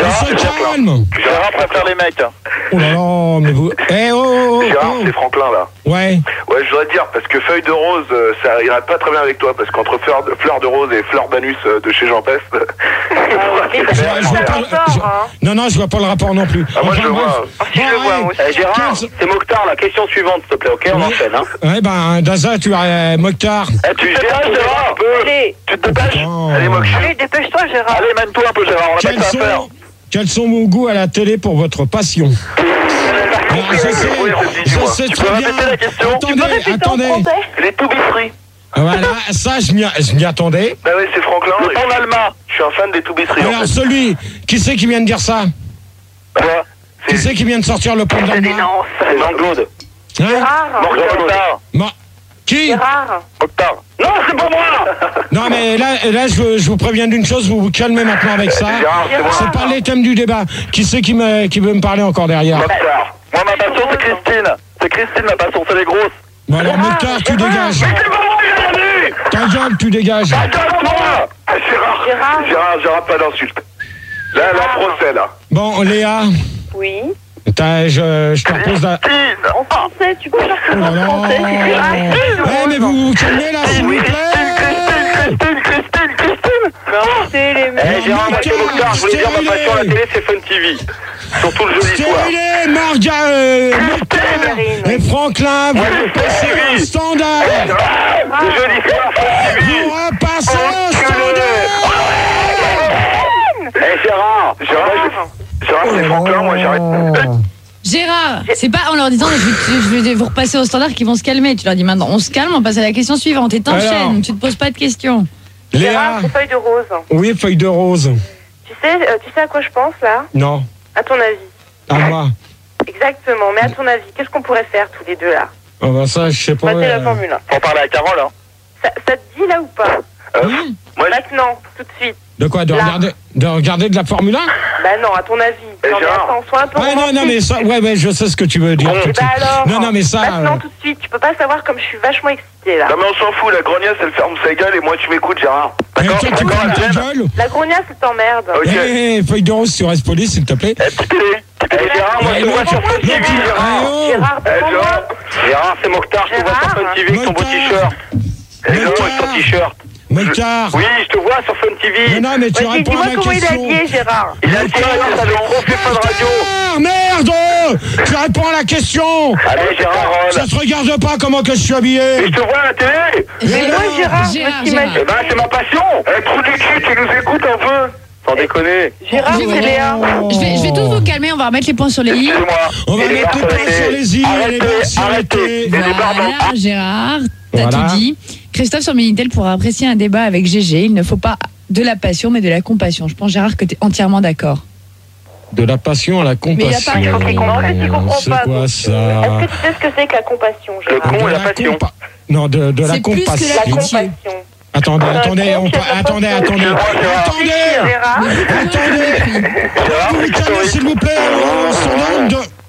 S1: On se calme.
S5: Gérard préfère les mecs.
S1: Oh là là, mais vous... Eh oh, oh, oh,
S5: Gérard,
S1: oh.
S5: c'est Franklin là.
S1: Ouais.
S5: Ouais, je voudrais te dire, parce que Feuille de Rose, euh, ça irait pas très bien avec toi, parce qu'entre Fleur de, Fleur de Rose et Fleur d'Anus euh, de chez Jean Peste.
S1: Je vois pas le- je- Non, non, je vois pas le rapport non plus.
S5: Ah, moi, je le
S1: bref.
S5: vois.
S4: Si je le vois, moi aussi.
S5: Eh, Gérard,
S1: Quinze-
S5: c'est Mokhtar, la question suivante, s'il te plaît, ok, on
S1: Oui.
S5: enchaîne, hein.
S1: Ouais, ben, Daza, tu as euh, Mokhtar.
S5: Eh, tu te dépêches, Gérard, un peu.
S4: Allez,
S5: Tu te dépêches.
S1: Oh.
S5: Allez, Mokhtar.
S4: allez, dépêche-toi, Gérard.
S5: Allez, mène-toi un peu, Gérard, on a pas
S1: Quels
S5: que ça à faire.
S1: sont, quels sont vos goûts à la télé pour votre passion? Alors, je sais, je sais
S5: Tu
S1: très
S5: peux
S1: bien.
S5: répéter la question?
S1: Attendez, attendez.
S5: Les toubisseries.
S1: Voilà, ça, je m'y je m'y attendais.
S5: Bah oui, c'est Franklin. Le pont d'Alma. Je suis un fan des toubisseries.
S1: Alors, celui, qui c'est qui vient de dire ça?
S5: Quoi?
S1: Qui c'est qui vient de sortir le pont
S5: C'est
S1: d'Alma?
S5: C'est Jean-Claude.
S1: Hein?
S4: Gérard.
S5: Mokhtar.
S1: Moi. Qui?
S4: Gérard.
S5: Mokhtar. Non, c'est pas moi.
S1: Non, mais là, là je, je vous préviens d'une chose, vous vous calmez maintenant avec ça.
S5: Gérard, c'est moi.
S1: C'est pas les thèmes du débat. Qui c'est qui, me, qui veut me parler encore derrière?
S5: Mokhtar. Moi, ma passion, c'est Christine. C'est Christine, ma passion, c'est les grosses.
S1: Bon, alors, Mokhtar, tu dégages.
S5: C'est pas moi, j'ai dit.
S1: Ta gueule, tu dégages.
S5: Attends-moi. Ah, Gérard.
S4: Gérard.
S5: Gérard, Gérard, pas d'insulte. Là, la procès, là.
S1: Bon, Léa,
S4: Oui.
S1: t'as- je, je te repose la...
S5: Christine.
S4: En français, tu peux faire
S1: Oh là
S4: en
S1: là.
S4: français.
S1: Eh, mais vous vous calmez là, s'il vous plaît.
S5: Christine, Christine, Christine.
S4: C'est les mecs.
S5: Eh, Gérard, moi, c'est Mokhtar. Je voulais dire, ma passion à la télé, c'est Fun T V. Surtout le jeudi soir.
S1: Stérilé, Marga, euh, Mokhtar et Franklin, vous repassez au standard.
S5: Le jeudi soir, Fun T V.
S1: Vous repassez au standard.
S5: Eh, Gérard. Gérard, je- Gérard, c'est Franklin, moi, j'arrête.
S2: Gérard, c'est pas en leur disant je vais, je vais vous repasser au standard qu'ils vont se calmer. Tu leur dis maintenant on se calme, on passe à la question suivante. Et t'enchaînes,
S1: Alors.
S2: tu te poses pas de questions.
S1: Léa,
S4: Gérard, c'est Feuille de Rose.
S1: oui, feuille de rose.
S4: Tu sais, euh, tu sais à quoi je pense, là?
S1: Non,
S4: À ton avis.
S1: à moi.
S4: Exactement. Mais à ton avis, qu'est-ce qu'on pourrait faire tous les deux, là?
S1: Oh, ben ça, je sais pas.
S4: Passer la
S1: euh,
S4: Formule un.
S5: Faut en parler à Carole, hein.
S4: Ça, ça te dit, là, ou pas?
S1: oui.
S5: Moi, je-
S4: Maintenant, tout de suite.
S1: De quoi, de
S4: Là.
S1: regarder, de regarder de la Formule un?
S4: Bah non, à ton avis.
S5: Eh,
S4: Non, mais
S5: Gérard.
S4: attends, sois un peu
S1: Ouais, non, non,
S4: romantique.
S1: mais ça, ouais, ouais, je sais ce que tu veux dire.
S5: Bon,
S1: tout
S4: Eh
S1: de
S4: bah
S1: suite.
S4: alors.
S1: Non, non, mais ça.
S4: Maintenant,
S1: euh,
S4: tout de suite. Tu peux pas savoir comme je suis vachement excitée, là.
S5: Non, mais on s'en fout, la grognasse, elle ferme sa gueule et moi, tu m'écoutes, Gérard.
S1: eh,
S5: D'accord?
S1: toi, tu
S5: D'accord,
S1: fermes ta
S5: Adèle?
S1: gueule.
S4: La grognasse, elle t'emmerde.
S5: Ok.
S1: Eh, eh, feuille de rose sur Espolis, s'il te plaît.
S5: Eh, petit télé. Petit télé, Gérard, moi, je te vois sur Fun T V,
S1: Non, tu-
S5: Gérard.
S1: eh, oh.
S4: Gérard,
S5: Eh,
S4: devant moi.
S5: Gérard, Gérard, c'est Mokhtar, je te vois sur Fun T V avec ton beau
S1: Mokhtar.
S5: t-shirt. Eh, Gérard,
S1: Mokhtar.
S5: avec ton t-shirt.
S1: Mokhtar.
S5: Oui, je te vois sur Fun T V.
S1: Non, non, mais tu
S4: Vas-y,
S1: réponds
S4: dis-moi
S1: à la
S4: comment il est
S1: question.
S4: habillé, Gérard.
S5: Il a tiré avec Profil Fun Radio.
S1: Ah, merde! Tu réponds à la question!
S5: Allez, Gérard,
S1: Ça se regarde pas comment que je suis habillé!
S5: et je te vois à la télé.
S4: Mais moi, Gérard,
S2: Gérard,
S4: je me
S2: Gérard.
S5: Eh ben, c'est ma passion. Eh, trou du cul, tu nous écoutes un peu. Sans déconner.
S4: Gérard,
S2: Je vais-
S4: c'est Léa.
S2: Je vais, je vais tous vous calmer, on va remettre les points sur les i.
S5: Excusez-moi.
S1: On va
S5: Et les
S1: mettre les
S5: barres
S1: points sur les i, et les
S5: Arrêtez,
S1: barres sur les
S5: arrêtez.
S1: t.
S5: Et les barres dans-
S2: Voilà, Gérard, t'as
S1: Voilà.
S2: tout dit. Christophe sur Minitel pour apprécier un débat avec G G, il ne faut pas de la passion mais de la compassion. Je pense, Gérard, que tu es entièrement d'accord.
S1: De la passion à la compassion.
S4: il a pas compris. En fait, il comprend
S1: C'est
S4: pas,
S1: quoi
S4: donc,
S1: ça?
S4: Est-ce que tu sais ce que c'est que la compassion,
S5: Le
S4: Gérard?
S5: con
S1: De
S5: et la passion.
S1: compa- Non, de, de la
S2: C'est plus que la
S1: compassion.
S4: La
S2: pitié.
S4: compassion.
S1: Attendez,
S4: Euh,
S1: attendez, on,
S4: donc,
S1: pa-
S4: il y a
S1: attendez,
S4: pas-
S1: attendez,
S5: Gérard, Gérard.
S1: attendez,
S4: Gérard.
S1: attendez.
S5: Gérard,
S1: Vous vous
S5: c'est
S1: calmez,
S5: historique.
S1: s'il vous plaît, on s'en donne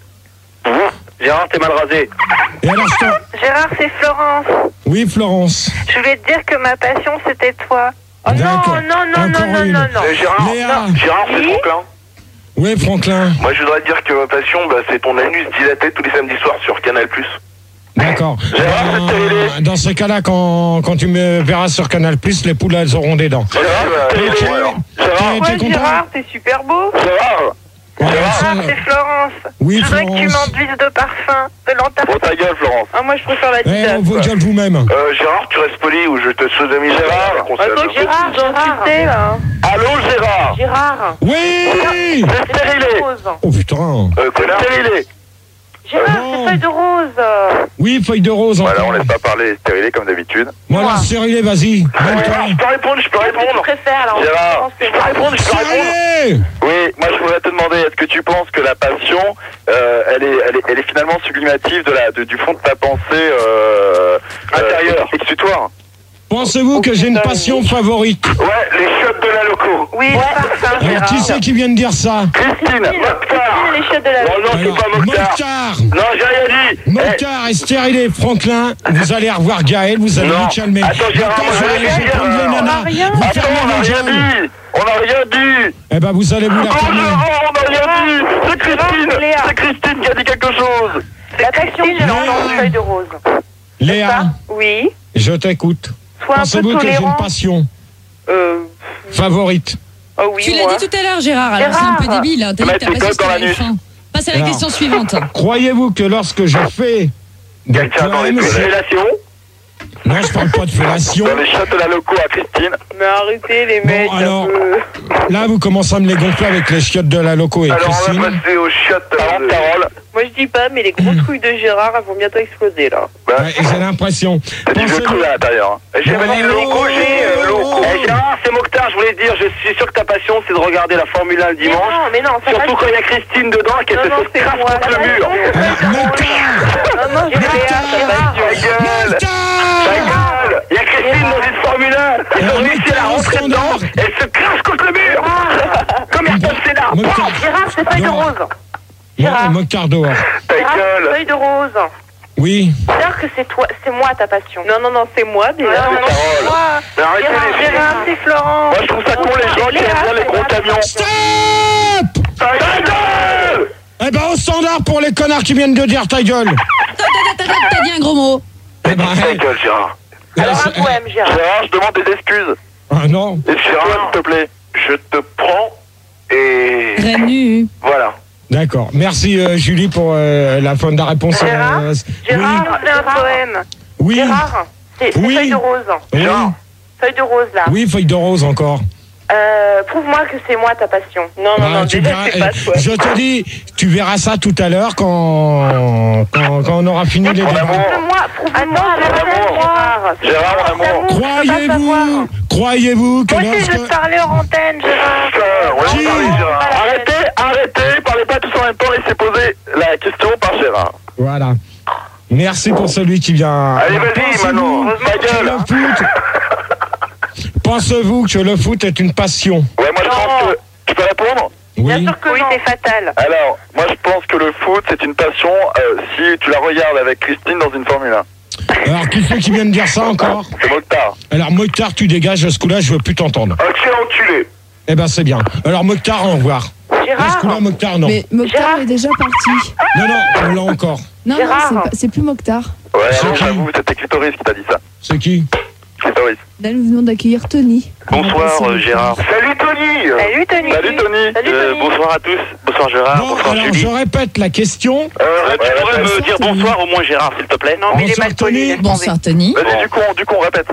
S1: de...
S5: Gérard, t'es mal rasé.
S1: Et alors, je t'en-
S4: Gérard, c'est Florence.
S1: Oui, Florence.
S4: Je voulais te dire que ma passion, c'était toi. Oh non,
S1: D'accord.
S4: non, non,
S1: Encore
S4: non, non,
S1: une.
S4: non, non.
S5: Euh, Gérard,
S1: Léa.
S5: Gérard, c'est
S4: Oui.
S5: Franklin.
S1: Oui, Franklin.
S5: Moi, je voudrais te dire que ma passion, bah, c'est ton anus dilaté tous les samedis soirs sur Canal plus.
S1: D'accord.
S5: Gérard,
S1: Euh,
S5: c'est télé.
S1: dans ce cas-là, quand, quand tu me verras sur Canal plus, les poules, elles auront des dents.
S5: Gérard,
S1: Ok.
S5: télé, alors. Gérard,
S1: T'es- t'es
S4: Ouais,
S1: content?
S4: Gérard, t'es super beau.
S5: Gérard.
S1: Ouais,
S4: Gérard,
S1: ça-
S4: c'est Florence.
S1: Oui,
S4: Je voudrais que tu
S1: Florence.
S4: m'enduises de parfum, de
S5: Bon,
S4: l'Antarctique.
S5: ta gueule, Florence.
S4: Ah, moi, je préfère la
S1: Eh,
S4: Adidas.
S1: on vous gueule vous-même.
S5: Euh, Gérard, tu restes poli ou je te sodomie Gérard.
S4: Attends, Gérard, Gérard, t'es là.
S5: Allô, Gérard.
S4: Gérard.
S1: Oui!
S5: C'est stérilé.
S4: Rose.
S1: Oh putain.
S5: Euh, connard. Stérilé.
S4: Gérard,
S1: Non.
S4: c'est feuille de rose.
S1: Oui, feuille de rose encore.
S5: Voilà, on laisse pas parler stérilé comme d'habitude.
S1: Voilà, stérilé, vas-y. Donne-toi.
S5: Gérard, je peux répondre, je peux
S4: Qu'est-ce que tu
S5: répondre.
S4: préfères, là? en
S5: Gérard,
S4: l'occurrence,
S5: je
S4: c'est
S5: peux
S4: moi.
S5: répondre, je peux répondre.
S1: Stérilé!
S5: Oui, moi je voudrais te demander, est-ce que tu penses que la passion, euh, elle, est, elle, est, elle est finalement sublimative de la, de, du fond de ta pensée euh, intérieure, exutoire?
S1: Pensez-vous que j'ai une passion favorite?
S5: Ouais, les chiottes de la loco.
S4: Oui, le parfum,
S1: Alors,
S4: Gérard.
S1: qui c'est qui vient de dire ça?
S5: Christine, Mokhtar.
S4: Christine, les chiottes de la
S5: Non, non,
S1: Alors,
S5: c'est pas Mokhtar.
S1: Mokhtar.
S5: Non, j'ai rien dit.
S1: Mokhtar et stérilé, Franklin, vous allez revoir Gaël, vous allez
S5: Non.
S1: vous calmer.
S5: Attends, Gérard,
S1: Maintenant,
S5: on a
S1: je vais
S5: rien
S1: aller
S5: dit,
S1: prendre les
S5: Gérard.
S1: nanas,
S4: rien.
S1: vous
S5: Attends,
S1: fermez
S5: on a
S1: vos
S5: rien
S1: gueules.
S5: dit. On n'a rien dit.
S1: Eh ben, vous allez vous la
S5: Oh
S1: fermer.
S5: Gérard, on n'a rien dit. C'est Christine. C'est Christine qui a dit quelque chose.
S4: La passion, j'ai
S1: Léa.
S4: entendu feuille de rose.
S1: Léa,
S4: Oui.
S1: je t'écoute.
S4: Sois un peu
S1: Pensez-vous que j'ai une
S4: tolérant.
S1: passion
S4: Euh.
S1: favorite?
S4: Oh oui,
S2: Tu l'as
S4: moi.
S2: dit tout à l'heure, Gérard, alors c'est un peu
S4: Gérard.
S2: débile. Hein. T'as dit
S5: Mettre
S2: que t'as
S5: des
S2: pas su
S5: codes dans
S2: ce
S5: la
S2: qu'il y avait
S5: nuque.
S2: fin. Passe à la
S1: Alors.
S2: question suivante.
S1: Croyez-vous que lorsque je fais des
S5: Quelqu'un dans les
S1: poèmes, c'est-
S5: félations,
S1: non, je parle pas de fellation.
S5: dans les chiottes de la loco à Christine.
S4: Mais arrêtez les
S1: Bon,
S4: mecs
S1: alors,
S4: un peu.
S1: Là, vous commencez à me les gonfler avec les chiottes de la loco et
S5: Alors on
S1: Christine.
S5: va passer aux chiottes de Carole.
S4: Moi je dis pas, mais les gros trucs de Gérard elles vont bientôt exploser là.
S1: Ouais, et j'ai l'impression.
S5: T'as dit le
S1: Pensez-vous-
S5: cru à l'intérieur.
S6: J'ai
S1: Oh,
S6: pas dit
S1: oh,
S6: loco, j'ai euh,
S1: oh,
S6: loco.
S1: oh.
S6: Eh, Gérard, c'est Mokhtar, je voulais te dire, je suis sûr que ta passion c'est de regarder la Formule un le
S4: Mais
S6: dimanche.
S4: non, mais non, ça
S6: Surtout
S4: va.
S6: quand il y a Christine dedans et qu'elle
S4: Non,
S6: se
S4: non,
S6: fait
S4: c'est
S6: crasse
S4: moi.
S6: contre le mur.
S1: Alors, Mokhtar
S4: Non, non, je vais
S5: Ta gueule. Ta
S1: Mokhtar
S5: gueule.
S6: Il y a Christine dans une Formule un, ils ont
S1: Euh,
S6: réussi à la
S1: Mokhtar,
S6: rentrer
S1: standard.
S6: dedans, elle se crache contre le mur. Comme Ayrton Senna.
S1: Mokhtar.
S4: Gérard, c'est feuille de
S1: Non.
S4: rose.
S1: Non,
S4: Gérard.
S1: Mokhtar dehors.
S5: Ta
S4: Gérard,
S5: gueule.
S4: feuille de rose.
S1: Oui.
S4: J'espère que c'est toi, c'est moi ta passion. Non, non, non, c'est moi déjà.
S5: c'est
S4: non, non,
S5: Carole.
S4: c'est moi.
S5: Mais arrêtez
S4: Gérard,
S5: les filles.
S4: Gérard, c'est Florent.
S5: Moi je trouve ça con les gens qui aiment bien les gros camions.
S1: Stop
S5: Ta gueule.
S1: Eh ben, au standard pour les connards qui viennent de dire ta gueule.
S2: T'as t'as- t'as- t'as dit un gros mot.
S1: Eh ben,
S5: Ta
S1: hey.
S5: gueule Gérard.
S4: Alors
S1: Eh,
S4: un poème, Gérard.
S5: Gérard, je demande des excuses.
S1: Ah non.
S5: Et Gérard, s'il te plaît. Je te prends et...
S2: Reine nue.
S5: Voilà.
S1: D'accord. Merci euh, Julie pour euh, la fin de la réponse.
S4: Gérard,
S1: euh,
S4: Gérard, c'est un poème.
S1: Oui.
S4: Gérard, c'est c'est
S1: Oui.
S4: feuille de rose.
S1: Oui. Oui.
S4: Feuille de rose là.
S1: Oui, feuille de rose encore.
S4: Euh, prouve-moi que c'est moi ta passion. Non, non,
S1: Ah,
S4: non,
S1: tu
S4: déjà
S1: verras-
S4: c'est pas toi.
S1: je te dis, tu verras ça tout à l'heure quand, quand, quand on aura fini les
S5: Mon
S1: débats.
S5: amour.
S4: Prouve-moi, prouve-moi.
S5: Gérard. Gérard, mon amour.
S1: Croyez-vous, croyez-vous que
S4: Moi aussi, je
S1: lorsque...
S4: veux te parler hors antenne, Gérard.
S5: Putain, on
S1: Qui
S5: va en parler, Gérard. Arrêtez, arrêtez, parlez pas tous en même temps, laissez poser la question par Gérard.
S1: Voilà. Merci pour celui qui vient.
S5: Allez,
S1: Alors,
S5: vas-y,
S1: pensez-vous
S5: Manon, ta
S1: que
S5: gueule.
S1: le foot... Pensez-vous que le foot est une passion?
S5: Ouais, moi je pense que... Tu peux répondre?
S4: Bien
S1: Oui.
S4: sûr que oui, c'est fatal.
S5: Alors, moi je pense que le foot c'est une passion euh, si tu la regardes avec Christine dans une Formule un.
S1: Alors, qui c'est qui vient de dire ça encore?
S5: C'est Mokhtar.
S1: Alors, Mokhtar, tu dégages, ce coup-là, je veux plus t'entendre.
S5: Ah, tu es enculé.
S1: Eh ben, c'est bien. Alors, Mokhtar, au revoir. Là, ce
S4: Gérard,
S1: coup-là, Mokhtar, non.
S3: Mais Mokhtar
S4: Gérard.
S3: est déjà parti.
S1: Non, non, on l'a encore.
S3: Non, non,
S4: Gérard.
S3: c'est pas- c'est plus Mokhtar.
S5: Ouais,
S1: C'est
S5: non,
S1: qui
S5: j'avoue, c'était Clitoris qui t'a dit ça.
S1: C'est qui?
S5: Clitoris.
S3: Là, nous venons d'accueillir Tony.
S6: Bonsoir euh, Gérard.
S5: Salut Tony.
S4: Salut Tony.
S5: Salut Tony.
S4: Salut
S6: Euh,
S4: Tony.
S6: bonsoir à tous, bonsoir Gérard,
S1: Bon,
S6: bonsoir
S1: alors,
S6: Julie.
S1: je répète la question.
S5: Euh,
S6: Euh,
S5: ouais,
S6: tu pourrais
S5: répète.
S6: me dire
S3: Tony.
S6: bonsoir au moins Gérard s'il te plaît?
S4: Non, mais il est
S1: Bonsoir,
S4: mal poli.
S1: Tony.
S4: laisse tomber.
S2: Bonsoir Tony.
S5: Vas-y, du coup, du coup, on répète.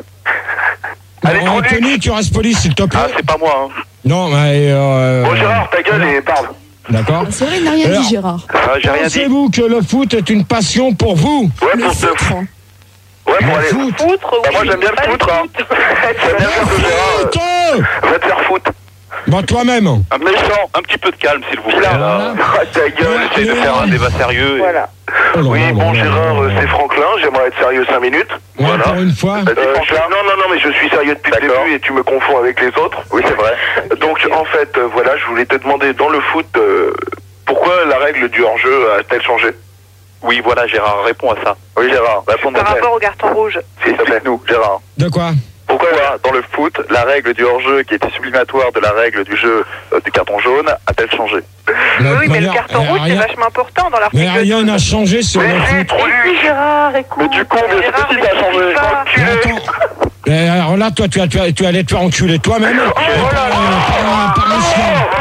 S5: Allez,
S1: Alors,
S5: Tony.
S1: Anthony, tu restes poli, s'il te plaît.
S6: Ah c'est pas moi hein.
S1: Non, mais... Euh,
S5: Bon, Gérard, ta gueule et parle.
S1: D'accord.
S3: C'est vrai, il n'a rien
S1: Alors,
S3: dit, Gérard.
S6: Ah, j'ai rien dit.
S1: Pensez-vous que le foot est une passion pour vous?
S5: Ouais,
S3: Le
S5: pour te...
S3: foutre.
S5: Ouais,
S1: Le
S5: pour aller...
S1: foot.
S4: Foutre, oui.
S5: Bah, moi, j'aime bien
S4: Pas
S5: le foutre, hein. J'aime bien faire que Gérard
S1: Foot
S5: euh, va te faire foutre.
S1: Bah, toi-même.
S6: Un petit,
S5: Méchant.
S6: un petit peu de calme s'il vous plaît.
S5: Là,
S6: là.
S5: ah, ta gueule.
S6: J'essaie de faire un débat sérieux. et-
S4: Voilà.
S1: Oh là
S5: Oui,
S1: là
S5: bon,
S1: là là
S5: Gérard,
S1: là
S5: euh,
S1: là.
S5: c'est Franklin, j'aimerais être sérieux cinq minutes.
S1: Ouais,
S5: Voilà.
S1: pour une fois.
S5: Euh, je- non, non, non, mais je suis sérieux depuis le début et tu me confonds avec les autres. Oui, c'est vrai. Donc, en fait, euh, voilà, je voulais te demander, dans le foot, euh, pourquoi la règle du hors-jeu a-t-elle changé?
S6: Oui voilà Gérard, réponds à ça.
S5: Oui, Gérard, réponds-moi.
S4: Par rapport au carton rouge.
S5: S'il te plaît, nous, Gérard.
S1: De quoi?
S5: Pourquoi, dans le foot, la règle du hors-jeu, qui était sublimatoire de la règle du jeu euh, du carton jaune, a-t-elle changé?
S1: De
S4: Oui,
S1: toute
S4: mais le
S1: manière,
S4: carton
S1: euh,
S4: rouge, c'est
S1: rien-
S4: vachement important dans
S1: Mais
S4: l'article.
S1: rien n'a changé sur le
S5: Mais
S1: foot.
S5: si, trop
S4: Et puis
S5: lui.
S4: Gérard, écoute.
S5: Mais du con, bien sûr
S4: Gérard,
S5: que si,
S4: mais
S5: ça a changé.
S4: t'expliques pas.
S1: Mais
S5: Enculé.
S1: attends. Mais alors là, toi, tu, as, tu, as- tu allais te faire enculer toi-même.
S5: Oh
S1: et par,
S5: là là.
S1: euh, par, par le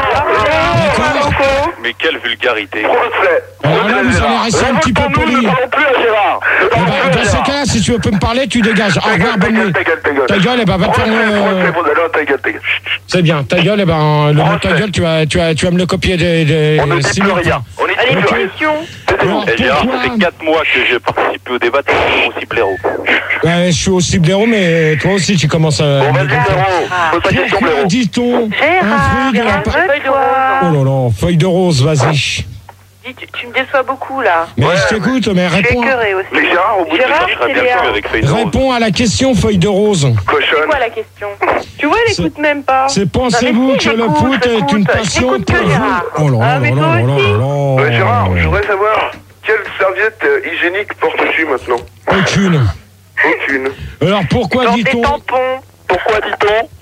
S1: chien. D'accord.
S6: Mais quelle vulgarité.
S5: Reflet.
S1: Alors là, vous allez rester un petit peu poli.
S5: Ne parlons plus à Gérard. Ne
S1: Eh
S5: parlons
S1: ben,
S5: plus à
S1: dans ces
S5: Gérard.
S1: cas-là, si tu veux pas me parler, tu dégages. Au
S5: Ta
S1: revoir,
S5: gueule, ta
S1: bonne
S5: gueule,
S1: nuit.
S5: ta gueule, ta gueule.
S1: Ta gueule, eh ben, va te faire...
S5: Reflet,
S1: euh,
S5: reflet, bon, alors, ta gueule, ta gueule. Chut, chut.
S1: C'est bien, ta gueule, eh ben, le mot ta gueule, tu vas, tu, vas, tu vas me le copier des... des
S5: On ne dit
S1: six
S5: plus
S1: minutes.
S5: rien. On ne dit
S4: Allez,
S5: plus rien.
S4: question.
S5: C'était bon.
S1: Alors,
S6: Et Gérard, ça
S1: pourquoi
S6: fait quatre mois que j'ai participé au débat, t'es toujours aussi blaireau.
S1: Ouais, je suis aussi blaireau, mais toi aussi, tu commences à...
S5: Bon, vas-y, Blaireau. Pose ta question,
S1: Pourquoi
S5: Blaireau.
S1: dit-on un
S4: Gérard,
S1: fruit de la...
S4: Gérard,
S1: pa-
S4: feuille de rose.
S1: Oh là là, feuille de rose, vas-y.
S4: Dis, tu, tu me déçois beaucoup, là.
S1: Mais
S5: Ouais,
S1: je t'écoute, mais
S4: Je suis
S1: réponds,
S4: écœurée aussi.
S5: Mais Gérard, au bout de
S4: Gérard,
S5: deux
S6: Je serais
S4: c'est
S6: bien
S4: Léa.
S6: plus avec feuille de rose.
S1: réponds à la question feuille de rose.
S4: C'est
S5: cochonne.
S4: quoi la question? Tu vois, elle
S1: C'est-
S4: écoute même pas.
S1: C'est
S4: Non,
S1: pensez-vous
S4: mais si,
S1: que le
S4: j'écoute,
S1: foot est
S4: j'écoute.
S1: une passion
S4: J'écoute
S1: pour
S4: que
S1: vous?
S4: Gérard.
S1: Oh là
S4: Ah,
S1: là
S4: mais
S1: là
S4: toi
S1: là là
S4: aussi.
S1: là là.
S5: Ouais, Gérard, je voudrais savoir quelle serviette euh, hygiénique portes-tu maintenant?
S1: Aucune.
S5: Aucune.
S1: Alors pourquoi
S4: Dans tes
S1: dit-on
S4: tampons.
S5: Pourquoi dit-on?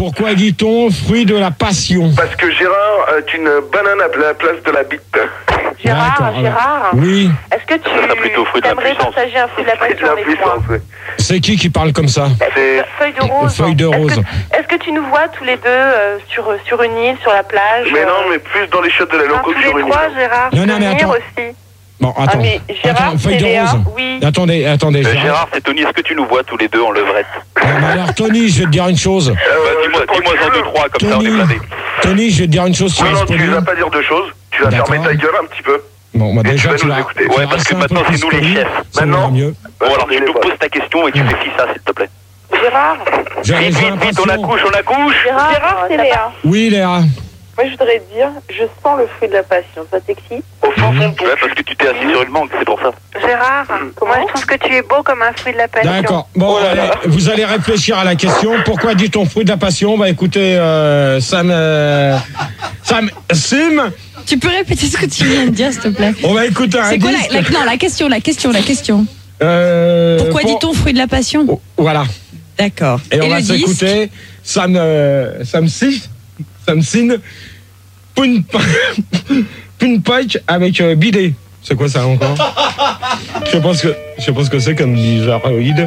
S1: Pourquoi dit-on fruit de la passion?
S7: Parce que Gérard est une banane à la place de la bite.
S4: Gérard,
S1: D'accord,
S4: Gérard,
S1: Oui.
S4: est-ce que tu
S5: serait plutôt fruit de la
S4: aimerais
S5: puissance.
S4: partager un fruit de la
S7: C'est de
S4: passion
S7: la
S4: avec moi?
S7: puissance, ouais.
S1: C'est qui qui parle comme ça?
S7: C'est...
S4: Feuille de rose.
S1: Feuille de
S4: Est-ce
S1: rose.
S4: que, est-ce que tu nous vois tous les deux euh, sur, sur une île, sur la plage?
S7: Mais
S4: euh,
S7: non, mais plus dans les shots de la
S4: non,
S7: loco
S4: tous
S7: que sur
S4: les
S7: une
S4: trois,
S7: île.
S4: Gérard.
S1: Non, non, mais
S4: Venir
S1: attends.
S4: aussi.
S1: Bon, attends.
S4: Ah, mais Gérard,
S1: Attends, feuille
S4: c'est
S1: de
S4: Léa.
S1: rose.
S4: Oui.
S1: Attendez, attendez.
S5: Euh,
S1: Gérard.
S5: Gérard, c'est Tony, est-ce que tu nous vois tous les deux en levrette?
S1: Non, mais alors, Tony, je vais te dire une chose.
S7: Euh,
S5: Bah, Dis-moi
S7: je pense
S5: dis-moi
S7: que
S5: un,
S7: tu
S5: deux,
S7: veux.
S5: trois, comme ça on
S1: Tony,
S5: est bladés.
S1: Tony, je vais te dire une chose. Tu
S7: Non, non,
S1: restes
S7: tu
S1: poli.
S7: vas pas dire deux choses. Tu vas
S1: D'accord.
S7: fermer ta gueule un petit peu.
S1: Bon, bah
S7: Et
S1: déjà,
S7: tu vas
S1: tu
S7: nous
S1: vas.
S7: écouter.
S1: tu
S5: Ouais,
S1: vas
S5: parce que
S1: rester un
S5: maintenant,
S1: peu
S5: c'est nous
S1: plus
S5: les
S1: poli.
S5: chefs.
S1: Ça
S7: Maintenant.
S1: ira mieux.
S5: Bon, alors
S7: Attendez,
S5: je te
S7: les
S5: pose
S7: boss.
S5: ta question et tu fais qui ça, s'il te plaît?
S4: Gérard.
S1: J'ai
S5: Vite,
S1: j'ai
S5: vite, vite, on
S1: l'impression.
S5: accouche, on accouche.
S4: Gérard, Gérard c'est Léa.
S1: Oui, Léa.
S4: Moi, je voudrais te dire, je sens le fruit de la passion. Ça t'excite?
S7: Au fond, fond, fond.
S5: Ouais, parce que tu t'es assis sur une mangue, c'est pour ça.
S4: Gérard, moi, je trouve que tu es beau comme un fruit de la passion.
S1: D'accord. Bon, allez, vous allez réfléchir à la question. Pourquoi dit-on fruit de la passion? Bah écoutez, euh, Sam, euh, Sam, Sim,
S2: Tu peux répéter ce que tu viens de dire, s'il te plaît?
S1: on va écouter un
S2: C'est quoi
S1: disque.
S2: la, la- non, la question, la question, la question.
S1: Euh,
S2: Pourquoi
S1: pour-
S2: dit-on fruit de la passion?
S1: Oh, voilà.
S2: D'accord.
S1: Et, on
S2: le
S1: va
S2: disque
S1: s'écouter Sam, euh, Sam Sin, Sam Sin, Pun Pun Pike avec euh, bidet. C'est quoi ça encore? Je pense que je pense que c'est comme bizarroïde.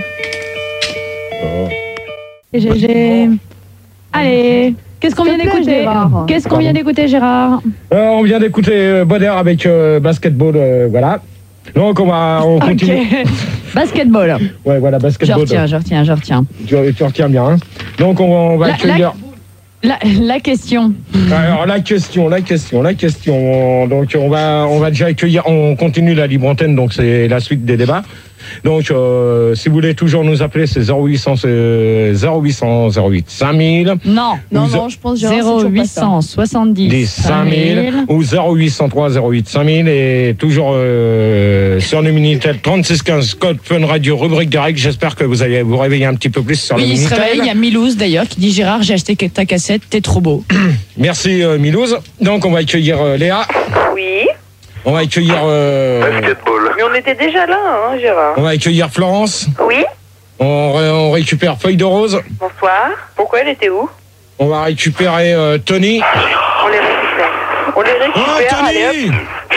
S1: Oh.
S2: G G. Allez, qu'est-ce qu'on
S3: S'il
S2: vient
S3: te plaît,
S2: d'écouter?
S3: Gérard.
S2: Qu'est-ce qu'on vient d'écouter, Gérard?
S1: Euh, on vient d'écouter euh, Bonner avec euh, basketball, euh, voilà. Donc on va on continue.
S2: Ok. Basketball.
S1: Ouais, voilà,
S2: Je
S1: basketball.
S2: retiens, je retiens, je retiens.
S1: Tu, tu retiens bien. Hein. Donc on, on va
S2: La-
S1: accueillir.
S2: La, la question.
S1: Alors la question, la question, la question. Donc on va, on va déjà accueillir. On continue la libre antenne. Donc c'est la suite des débats. Donc euh, si vous voulez toujours nous appeler, c'est zéro huit cents euh, zéro huit cents zéro huit cinq mille.
S2: Non.
S3: Non,
S1: Vous-
S3: non, je pense Gérard, c'est
S2: zéro
S3: toujours pas
S2: huit
S3: ça.
S2: cent soixante-dix
S1: Des cinq mille ou zéro huit cent trois zéro huit cinq mille et toujours euh, sur le Minitel trente-six quinze code Fun Radio rubrique des règles. J'espère que vous allez vous réveiller un petit peu plus sur
S2: Oui,
S1: le
S2: il se
S1: Minitel.
S2: réveille. Il y a Milouz d'ailleurs qui dit Gérard, j'ai acheté ta cassette, t'es trop beau.
S1: Merci euh, Milouz. Donc on va accueillir euh, Léa.
S4: Oui.
S1: On va accueillir euh,
S7: Basketball.
S4: Mais on était déjà là, hein, Gérard.
S1: on va accueillir Florence.
S4: Oui.
S1: On, ré- on récupère Feuille de Rose.
S4: Bonsoir. Pourquoi elle était où?
S1: On va récupérer euh, Tony.
S4: On les récupère. On les
S1: Oh
S4: récupère, allez hop.
S1: Tony.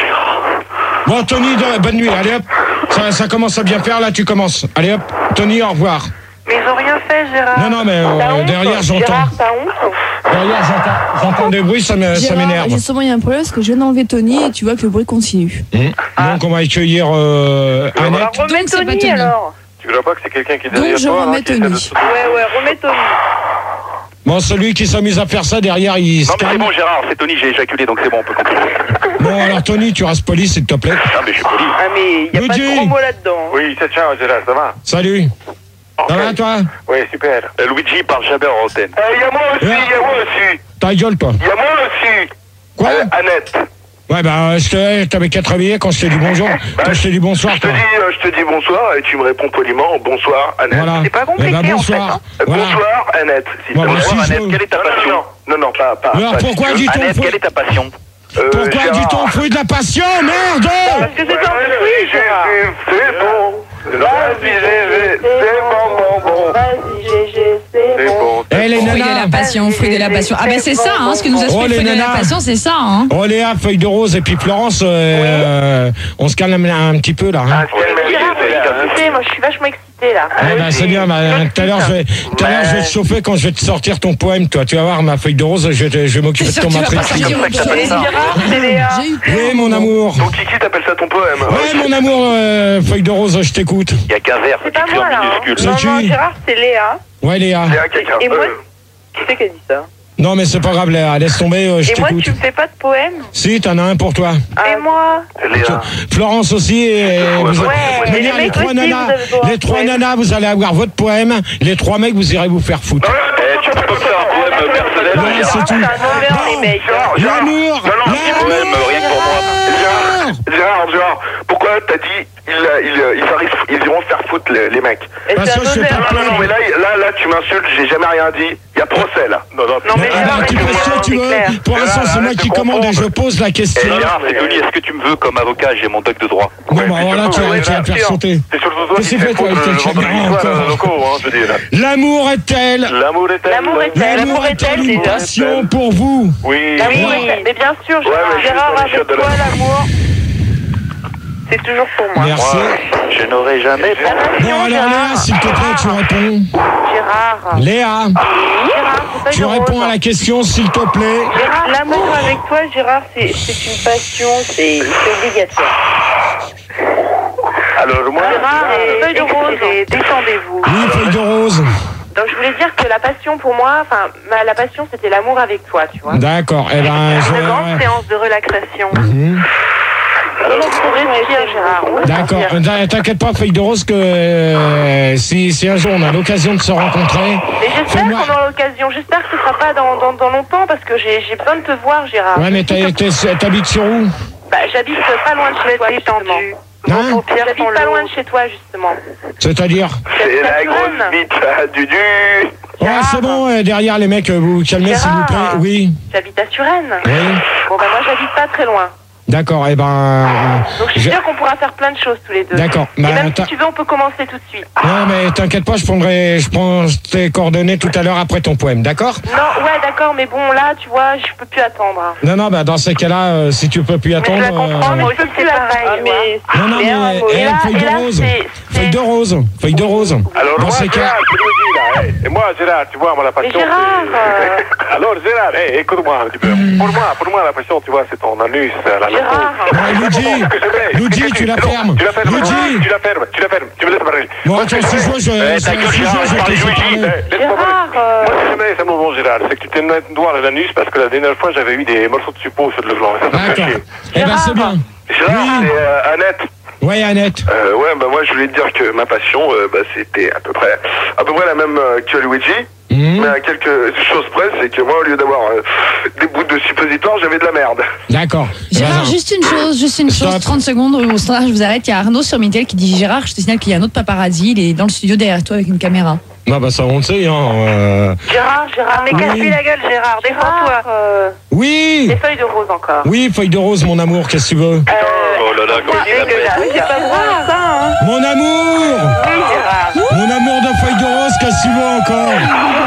S1: Bon Tony, de- bonne nuit. Allez hop. Ça, ça commence à bien faire là. Tu commences. Allez hop. Tony, au revoir.
S4: Mais ils ont rien fait, Gérard.
S1: Non non mais euh,
S4: T'as honte
S1: derrière j'entends.
S4: Gérard, t'as honte?
S1: Derrière j'entends. J'entends des bruits. Ça me- ça
S3: Gérard,
S1: m'énerve.
S3: justement, il y a un problème parce que je viens d'enlever Tony et tu vois que le bruit continue.
S1: Donc on va accueillir euh,
S7: Ah,
S1: Annette.
S4: Alors remets
S2: Donc, c'est pas
S4: Tony,
S2: Tony.
S4: alors.
S7: Tu vois pas que c'est quelqu'un qui est
S3: Donc,
S7: derrière
S3: je
S7: toi,
S3: remets
S7: hein, qui essaie de
S3: Tony.
S7: se-
S4: Ouais, ouais, remets Tony.
S1: Bon celui qui s'amuse à faire ça derrière il se
S5: Non mais c'est
S1: calme.
S5: bon Gérard, c'est Tony, j'ai éjaculé donc c'est bon, on peut continuer.
S1: Bon alors Tony tu restes poli s'il te plaît.
S5: Ah mais je suis poli.
S4: Ah, mais y a pas
S1: Luigi.
S4: de gros mots là-dedans.
S7: Oui, ça tient, Gérard, ça va?
S1: Salut. Ça va toi?
S7: Oui, super.
S5: Euh, Luigi parle jamais en antenne.
S7: Il y a moi aussi, il y a moi aussi.
S1: Ta gueule toi.
S7: Il y a moi aussi.
S1: Quoi?
S7: Euh, Annette.
S1: Ouais bah je te- t'avais qu'à te réveiller quand je t'ai dit bonjour. Quand je t'ai dit bonsoir
S7: Je te
S1: toi.
S7: dis, euh, je te dis bonsoir et tu me réponds poliment bonsoir Annette.
S1: Voilà.
S4: C'est pas compliqué,
S1: Eh ben,
S4: en
S1: bonsoir.
S7: Euh,
S1: Voilà.
S7: Bonsoir Annette. Si
S1: Bon,
S7: ça
S1: bah,
S7: va.
S1: si
S5: Bonsoir
S1: je
S5: Annette,
S1: veux-
S5: quelle est ta
S7: Non, non,
S5: passion?
S7: non, non, non, pas, pas.
S1: Alors
S7: pas, si
S1: pourquoi
S7: tu veux.
S1: dit-on
S5: Annette,
S1: fruit-
S5: quelle est ta passion?
S7: Euh,
S1: Pourquoi
S7: Gérard.
S1: dit-on fruit de la passion? Merde!
S4: Parce que c'est un
S7: Ouais,
S4: fruit, Gérard.
S7: Gégé, c'est bon. Vas-y, Gégé, c'est bon, bon, bon.
S4: Vas-y, Gégé, c'est
S7: C'est
S4: bon.
S7: bon. c'est
S1: Eh les
S7: bon.
S2: Fruit de la
S1: nanas.
S2: passion, fruit de la passion. Ah ben c'est ça, hein, ce que nous a
S1: Oh,
S2: fait
S1: les
S2: fruit de la
S1: nanas.
S2: passion, c'est ça, hein.
S1: Oh Léa, Feuille de Rose et puis Florence, euh, on se calme un, un petit peu là. Hein.
S7: Ah, quelle merveille,
S4: Gérard,
S7: c'est là, hein.
S4: écoutez, moi je suis vachement excitée là.
S1: Ah, bah, c'est bien, bah, tout à l'heure je vais, tout à l'heure je vais te chauffer quand je vais te sortir ton poème, toi. Tu vas voir ma Feuille de Rose, je vais, te- je vais m'occuper de
S2: C'est
S1: ton
S2: sûr que tu vas
S1: matrice.
S2: pas sortir
S5: comme ça que
S2: autre
S5: t'appelles
S2: chose.
S5: ça.
S4: Gérard, c'est Léa.
S3: J'ai eu peur.
S1: Oui mon amour.
S7: Donc Kiki t'appelle ça ton poème.
S1: Ouais mon amour, euh, Feuille de Rose, je t'écoute.
S5: Il y a qu'un verre,
S4: C'est
S5: c'est
S4: pas
S5: écrit
S4: moi
S5: en
S4: là. Hein.
S5: minuscule.
S4: Non,
S1: C'est
S4: non,
S1: qui
S4: Gérard, c'est Léa.
S1: Ouais Léa.
S7: Léa, quelqu'un.
S4: Et moi,
S7: Euh,
S4: qui c'est qui a dit ça?
S1: Non mais c'est pas grave Léa, laisse tomber, euh, je
S4: Et moi,
S1: t'écoute.
S4: tu me fais pas de poème?
S1: Si, t'en as un pour toi.
S4: Et moi?
S7: Léa.
S1: Florence aussi et vous,
S4: Ouais,
S1: de
S4: mais
S1: manière,
S4: les
S1: les
S4: mecs
S1: trois
S4: aussi,
S1: nanas,
S4: vous avez droit à
S1: les
S4: un
S1: trois
S4: poème.
S1: nanas, vous allez avoir votre poème. Les trois mecs, vous irez vous faire foutre.
S5: Eh, tu peux pas me faire un poème personnel,
S1: Ouais,
S5: Gérard?
S1: c'est tout.
S4: C'est un honneur, les
S1: Bon.
S4: mecs.
S1: L'amour,
S7: Non, non,
S1: l'amour.
S5: poème, rien que pour moi.
S7: Gérard, Gérard, Gérard, pourquoi t'as dit ils, euh, ils, euh, ils, arrivent- ils iront se faire foutre les, les mecs.
S1: Parce que je fais pas
S7: Non, non, non, mais là, là, là, tu m'insultes, j'ai jamais rien dit. Il y a procès, là. Non, non,
S4: Non, mais
S1: Ah bah, tu fais ce que tu veux. Pour l'instant, c'est moi qui commande et je pose la question.
S6: Eh, Gérard, c'est Tony, est-ce que tu me veux comme avocat? J'ai mon doc de droit.
S1: Non, bah alors là, tu vas tu vas te faire sauter.
S7: C'est surtout toi
S1: Qu'est-ce
S7: qui
S1: que
S7: fais
S1: tu fais, toi,
S7: faute
S1: avec
S7: le
S1: tes
S7: vendredi
S1: caméras
S7: soir,
S1: encore
S7: locaux, hein, je veux dire.
S1: L'amour est-elle
S7: L'amour est-elle
S4: L'amour est-elle
S1: L'amour est-elle une
S4: déjà
S1: passion pour vous?
S7: Oui.
S4: L'amour est-elle Mais bien sûr, Gérard,
S7: Ouais, mais juste
S4: Gérard
S7: dans les
S4: avec
S7: chiottes de
S4: toi,
S7: la-
S4: l'amour, c'est toujours pour moi.
S1: Merci.
S6: Je n'aurais jamais...
S1: Bon, alors Léa, s'il te plaît, tu réponds.
S4: Gérard.
S1: Léa,
S4: Gérard, c'est pas
S1: tu
S4: une
S1: réponds
S4: rose.
S1: à la question, s'il te plaît.
S4: Gérard, l'amour avec toi, Gérard, c'est c'est une passion, c'est c'est obligatoire.
S7: Alors, moi,
S4: Gérard, et feuille de rose, détendez-vous.
S1: Oui, feuille de rose.
S4: Donc je voulais dire que la passion pour moi, enfin ma- la passion c'était l'amour avec toi, tu vois.
S1: D'accord, eh ben,
S4: Une grande
S1: je...
S4: séance de relaxation.
S1: Mhm.
S4: On pourrait réfléchir, Gérard. on va
S1: D'accord,
S4: sortir.
S1: euh, t'inquiète pas, feuille de rose, que euh, si, si un jour on a l'occasion de se rencontrer,
S4: Mais j'espère
S1: fais-moi-
S4: qu'on aura l'occasion. J'espère que ce sera pas dans, dans, dans longtemps parce que j'ai j'ai besoin de te voir, Gérard.
S1: Ouais, mais t'as- t'es- t'habites sur où?
S4: Bah, j'habite pas loin de chez toi, justement.
S1: Hein?
S4: J'habite pas loin de chez toi, justement.
S1: C'est-à-dire?
S7: c'est la
S4: Saturne.
S7: grosse bite à Dudu.
S1: Ouais, c'est bon, euh, derrière les mecs, euh, vous vous calmez, s'il vous plaît.
S4: Gérard.
S1: Oui,
S4: J'habite à Suresnes.
S1: oui.
S4: Bon, bah, moi, j'habite pas très loin.
S1: D'accord, eh ben... euh,
S4: Donc, je suis
S1: je-
S4: sûre qu'on pourra faire plein de choses tous les deux.
S1: D'accord,
S4: Et
S1: bah,
S4: même
S1: t'as-
S4: si tu veux, on peut commencer tout de suite.
S1: Non, mais t'inquiète pas, je prendrai, je prends tes coordonnées tout à l'heure après ton poème, d'accord?
S4: Non, ouais, d'accord, mais bon, là, tu vois, je peux plus attendre.
S1: Non, non, bah dans ces cas-là, euh, si tu peux plus
S4: Mais je
S1: attendre...
S4: la comprends,
S1: euh,
S4: mais je peux plus pareil. Mais...
S1: Non, non, mais,
S4: Et
S1: eh,
S4: là-
S1: feuille
S4: et
S1: de
S4: là,
S1: rose,
S4: c'est-
S1: feuille de rose, feuille de rose.
S7: Alors,
S1: Dans
S7: moi,
S1: ces cas...
S7: Gérard, tu me dis, là. hey, Et moi, Gérard, tu vois, moi, la
S4: Mais
S7: passion.
S4: Gérard,
S7: c'est-
S4: euh,
S7: Alors, Gérard, hey, écoute-moi un petit peu. Pour moi, pour moi, la passion, tu vois, c'est ton anus, la
S4: Gérard.
S1: Ouais, Luigi, Luigi, tu la fermes.
S7: Tu la fermes.
S1: Luigi.
S7: Tu la fermes. Tu la fermes. Tu me laisses parler.
S1: Bon,
S7: Moi,
S1: attends,
S7: ce que
S1: si
S7: je
S1: je
S7: fais-
S1: vois, je...
S7: Eh,
S1: si-
S7: ta gueule,
S1: si je
S7: Gérard,
S1: vois, je
S7: je parle
S1: te
S7: du
S1: fais
S7: Luigi.
S1: parler.
S7: Eh, laisse-moi
S4: Gérard,
S7: parler.
S4: euh,
S7: Moi, ce que j'aimais, c'est mon bon Gérard, c'est que tu te mets un doigt à l'anus parce que la dernière fois, j'avais eu des morceaux de suppos sur le flanc. Et ça, ça me fait
S1: D'accord.
S7: chier.
S1: Eh ben, c'est bien.
S7: Gérard,
S1: Oui.
S7: c'est euh, Annette.
S1: Ouais, Annette.
S7: Euh, ouais, bah moi je voulais te dire que ma passion, euh, bah, c'était à peu près, à peu près la même euh, que Luigi,
S1: Mhm.
S7: mais à quelque chose près, c'est que moi au lieu d'avoir euh, des bouts de suppositoire, j'avais de la merde.
S1: D'accord.
S2: Gérard,
S1: Vas-y.
S2: juste une chose, juste une
S1: Stop.
S2: chose, trente secondes au standard, je vous arrête. Il y a Arnaud sur Minitel qui dit Gérard, je te signale qu'il y a un autre paparazzi, il est dans le studio derrière toi avec une caméra.
S1: Non, bah ça, on le sait, hein. euh,
S4: Gérard, Gérard, mais
S1: Oui.
S4: casse-lui la gueule, Gérard, défends-toi. Euh,
S1: Oui.
S4: les feuilles de rose encore.
S1: Oui, feuille de rose, mon amour, qu'est-ce que tu veux?
S4: Euh,
S6: Oh là là, comment il
S4: dégueulasse.
S6: l'appelle.
S4: C'est pas grave, ça, hein.
S1: Mon amour.
S4: Oui, Gérard.
S1: Mon amour de feuille de rose, qu'est-ce que tu veux encore?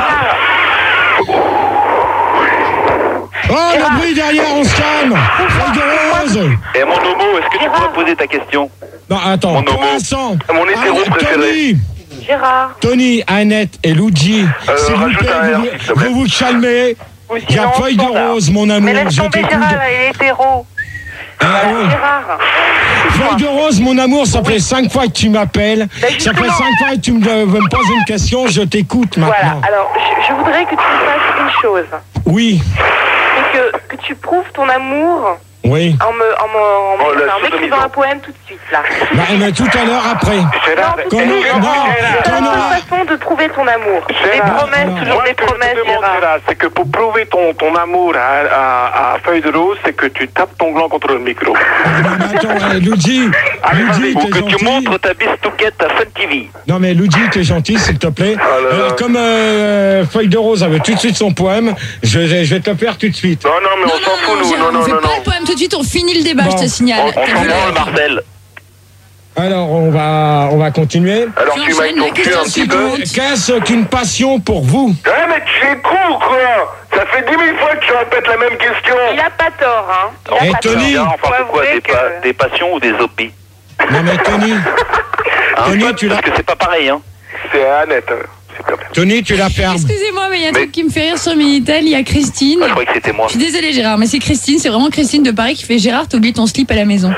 S1: Oh, le bruit derrière, on se calme. Feuille de rose.
S6: Et mon homo, est-ce que tu pourrais poser ta question?
S1: Non, attends,
S6: Mon
S1: pour
S6: homo.
S1: l'instant.
S7: Mon hétéro
S1: Annette,
S7: préféré.
S1: Tony,
S4: Gérard.
S1: Tony, Annette et Luigi,
S7: Euh,
S1: s'il vous
S7: rajoute
S1: plaît,
S7: un R,
S1: vous,
S7: s'il te plaît.
S1: vous vous calmez.
S4: Ou
S1: Il y a
S4: sinon,
S1: feuille de
S4: standard.
S1: rose, mon amour,
S4: Mais laisse
S1: je
S4: tomber
S1: t'écoute.
S4: Gérard, là, il est hétéro.
S1: Ah, ouais.
S4: Gérard.
S1: Feuille de rose, mon amour, ça fait cinq fois que tu m'appelles.
S4: Ben,
S1: Ça fait
S4: justement.
S1: cinq fois que tu me, veux me poses une question, je t'écoute
S4: Voilà,
S1: maintenant.
S4: alors je, je voudrais que tu fasses une chose.
S1: Oui,
S4: C'est que, que tu prouves ton amour
S1: oui.
S4: en me, en me, en me-
S7: Oh, la
S4: enfin, en m'écrivant
S7: sodomisation.
S4: un poème tout de suite, là.
S1: Bah, mais tout à l'heure après.
S7: Gérard,
S4: Non, tout de
S1: Comment-
S4: suite.
S1: non,
S4: C'est la
S1: Comment-
S4: seule façon de prouver ton amour. Des
S7: Gérard,
S4: promesses,
S1: non.
S4: toujours
S7: moi,
S4: des
S7: ce que je te
S4: promesses,
S7: demande,
S4: Gérard.
S7: Gérard, c'est que pour prouver ton, ton amour à, à, à feuille de rose, c'est que tu tapes ton gland contre le micro.
S1: Ah, mais attends, eh, Luigi,
S7: Allez,
S1: Luigi,
S6: Ou
S1: t'es
S6: que tu
S1: gentil.
S6: montres ta bistouquette à Fun T V.
S1: Non mais Luigi, t'es gentil, s'il te plaît.
S7: Ah là là.
S1: Alors comme euh, Feuille de Rose avait tout de suite son poème, je, vais- je vais te le faire tout de suite.
S7: Non, non, mais on s'en fout, nous.
S2: Gérard,
S7: Non,
S2: on
S7: non,
S2: fait
S7: non,
S2: pas
S7: non.
S2: le poème tout de suite, on finit le débat,
S1: Bon.
S2: je te signale.
S6: On
S2: T'as
S6: s'en
S2: vu
S6: branle,
S2: le-
S6: Marcel.
S1: Alors on va on va continuer.
S7: Alors
S2: Tu
S7: tu
S2: enchaînes
S7: m'aimes ton
S2: la
S7: cul
S2: question
S7: un petit peu.
S2: suivante.
S1: Qu'est-ce qu'une passion pour vous?
S7: Eh, mais tu es con, quoi. Ça fait dix mille fois que tu répètes la même question.
S4: Il a pas tort, hein. Il a
S1: Et
S4: pas
S1: Tony
S4: tort.
S6: Gérard, on parle de
S4: Faut
S6: quoi
S4: avouer
S6: des,
S4: que-
S6: pa- des passions ou des hobbies?
S1: Non mais Tony,
S6: Hein,
S1: Tony,
S6: Parce
S1: tu l'as-
S6: que c'est pas pareil, hein.
S7: C'est Annette, euh, s'il te plaît.
S1: Tony, tu la fermes.
S2: Excusez-moi, mais il y a un
S6: Mais-
S2: truc qui me fait rire sur Minitel, il y a Christine.
S6: Ah, je croyais que c'était moi.
S2: Je suis désolée Gérard, mais c'est Christine, c'est vraiment Christine de Paris qui fait Gérard, t'as oublié ton slip à la maison.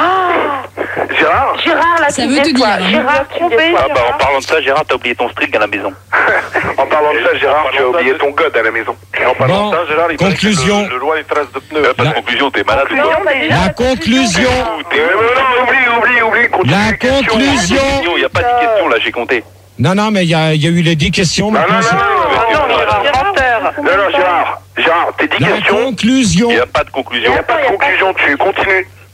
S7: Gérard,
S4: Gérard, là,
S2: Ça
S4: tu
S2: veut
S4: me
S2: tout
S4: déçois.
S2: dire, hein.
S4: Gérard, tu me déçois.
S6: Ah bah en parlant de ça, Gérard, t'as oublié ton string à la maison.
S7: en parlant de ça, Gérard, tu as oublié ton god à la maison. Et en parlant
S1: Bon,
S7: de ça, Gérard, il paraît que
S1: conclusion.
S7: le, le roi des traces de pneus.
S6: Euh, pas de
S1: La-
S6: conclusion, t'es malade ou quoi?
S4: Conclusion, bah, déjà,
S1: La
S4: la
S1: conclusion.
S7: Mais non, oublie, oublie, oublie. continue
S1: La
S7: les questions.
S1: conclusion.
S6: Il n'y a pas de question là, j'ai compté.
S1: Non non mais il y a, il y a eu les dix questions.
S7: Non, non,
S1: Maintenant, c'est-
S7: non, non,
S4: Non,
S7: non,
S4: Gérard, menteur.
S7: non, non, Gérard, Gérard, tes dix
S1: La
S7: questions,
S1: conclusion.
S6: Il n'y a pas de
S7: il
S6: conclusion.
S7: n'y a pas de conclusion, tu continues.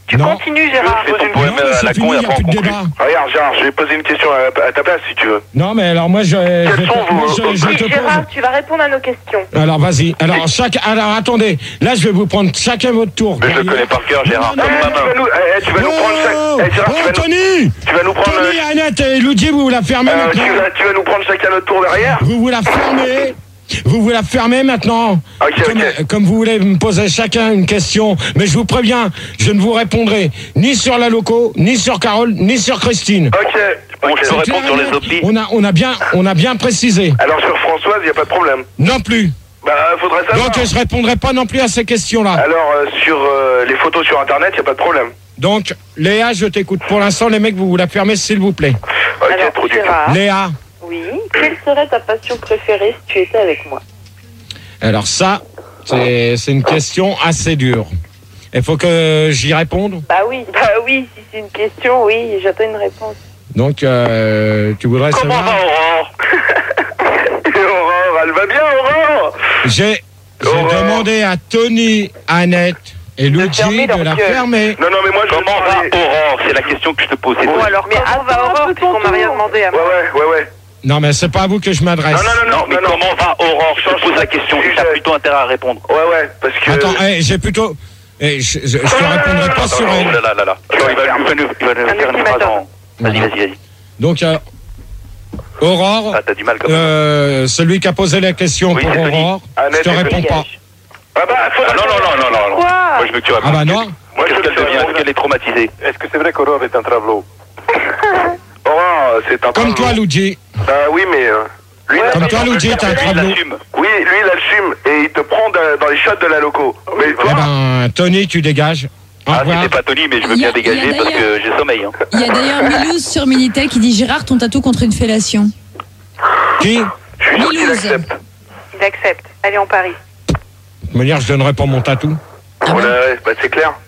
S4: Tu
S1: Non.
S4: continues, Gérard.
S5: Je pose une
S1: Non,
S5: poème
S1: mais
S5: à
S1: c'est
S5: la
S1: fini,
S5: con,
S1: il
S5: il
S1: n'y
S5: a
S1: a
S5: pas
S1: plus de
S5: compris.
S1: débat.
S5: Regarde, Gérard, je vais poser une question à, à ta place si tu veux.
S1: Non, mais alors moi, je, je,
S5: Quels
S1: te,
S5: sont
S1: moi,
S5: vos-
S1: je, je
S4: Oui,
S1: te
S4: Gérard,
S1: pose.
S4: tu vas répondre à nos questions.
S1: Alors, vas-y. Alors, chaque, alors, attendez. Là, je vais vous prendre chacun votre tour.
S5: Mais je le
S1: derrière.
S5: connais par cœur, Gérard.
S1: Non, non,
S5: Comme
S1: non,
S5: ma main. Tu vas nous, eh, tu vas nous prendre chaque... Eh, Gérard, tu
S1: Oh,
S5: vas nous,
S1: Tony
S5: tu vas nous prendre...
S1: Tony, Annette et Luigi, vous la fermez
S5: euh, tu,
S1: maintenant.
S5: vas, tu vas nous prendre chacun notre tour derrière.
S1: Vous vous la fermez. Vous vous la fermez maintenant.
S5: Ok,
S1: comme,
S5: ok.
S1: comme vous voulez me poser chacun une question. Mais je vous préviens, je ne vous répondrai ni sur la loco, ni sur Carole, ni sur Christine.
S5: Ok.
S7: Bon, je
S1: C'est
S7: te réponds
S1: clair,
S7: sur les
S1: Annette
S7: opis.
S1: on a, on, a bien, on a bien précisé.
S5: Alors sur Françoise, il n'y a pas de problème.
S1: Non plus.
S5: Bah, faudrait savoir.
S1: Donc je répondrai pas non plus à ces questions-là.
S5: Alors euh, sur euh, les photos sur Internet, il n'y a pas de problème.
S1: Donc Léa, je t'écoute. Pour l'instant, les mecs, vous vous la fermez s'il vous plaît.
S5: Ok,
S4: Alors,
S5: trop du
S4: Gérard,
S1: Léa.
S4: oui, quelle serait ta passion préférée si tu étais avec moi?
S1: Alors ça, c'est c'est une question assez dure. Il faut que j'y réponde.
S4: Bah oui, bah oui, si c'est une question, oui, j'attends une réponse.
S1: Donc euh, tu voudrais
S5: Comment
S1: savoir.
S5: va Aurore? Aurore, elle va bien Aurore?
S1: J'ai j'ai
S5: Aurore.
S1: demandé à Tony, Annette et Luigi
S4: fermer
S1: de
S4: leur
S1: la
S4: gueule.
S1: fermer.
S5: Non, non, mais moi je
S7: Comment
S5: veux
S7: va
S5: parler-
S7: Aurore? C'est la question que je te pose. c'est
S4: Bon
S7: tout.
S4: alors, mais comment va Aurore, puisqu'on m'a rien demandé à
S5: Ouais,
S4: moi?
S5: ouais, ouais, ouais.
S1: Non mais c'est pas à vous que je m'adresse.
S5: Non, non, non,
S7: Non, mais
S5: non, non.
S7: comment va Aurore? Je te pose la question.
S5: Sujet.
S7: Tu as plutôt intérêt à répondre.
S5: Ouais, ouais, parce que...
S1: Attends, eh, j'ai plutôt. eh, je, je, je te répondrai pas sur
S7: Oh
S1: elle.
S7: là là là là. Attends, il va, il va nous, il va nous
S4: Un
S7: faire une phrase
S4: ultimatum.
S7: en... Vas-y, vas-y, vas-y.
S1: Donc euh, Aurore,
S7: Ah, t'as du mal quand même.
S1: euh, celui qui a posé la question
S7: Oui,
S1: pour
S7: c'est Tony.
S1: Aurore,
S5: Annette
S1: je te
S5: et
S1: réponds pas.
S5: Ah bah, faut...
S7: Ah, non, non, non, non, non, non.
S4: Quoi?
S7: Moi, je veux que tu répondes.
S1: Ah bah non.
S5: Moi, je
S7: Qu'est-ce
S5: veux
S7: qu'elle
S5: que tu
S7: devient? Est-ce
S5: répondes.
S7: qu'elle est traumatisée?
S5: Est-ce que c'est vrai qu'Aurore est un travelot? Aurore, c'est un
S1: Comme
S5: travelot.
S1: toi, Luigi.
S5: Bah oui, mais... euh, lui, il a
S1: Comme
S5: pas
S1: toi,
S5: besoin de
S1: Luigi,
S5: faire
S1: t'as un
S5: des-
S7: Il
S1: travelot.
S7: l'assume.
S5: Oui, lui, il assume et il te prend de- dans les shots de la loco. Mais toi...
S1: Eh ben, Tony, tu dégages. Au
S7: Ah,
S1: revoir.
S7: c'était pas Tony, mais je veux
S2: Il y a-
S7: bien
S2: il y a
S7: dégager parce
S2: d'ailleurs-
S7: que j'ai sommeil. Hein.
S2: Il y a d'ailleurs Milouz sur Minitel qui dit Gérard, ton tatou contre une fellation.
S1: Qui?
S5: Je suis sûr qu'il
S2: Milouz.
S5: accepte.
S4: Il accepte. Allez, on parie.
S1: De manière, je donnerai pas mon tatou.
S2: Ah
S5: Ouais,
S2: bon
S5: ouais, bah c'est clair.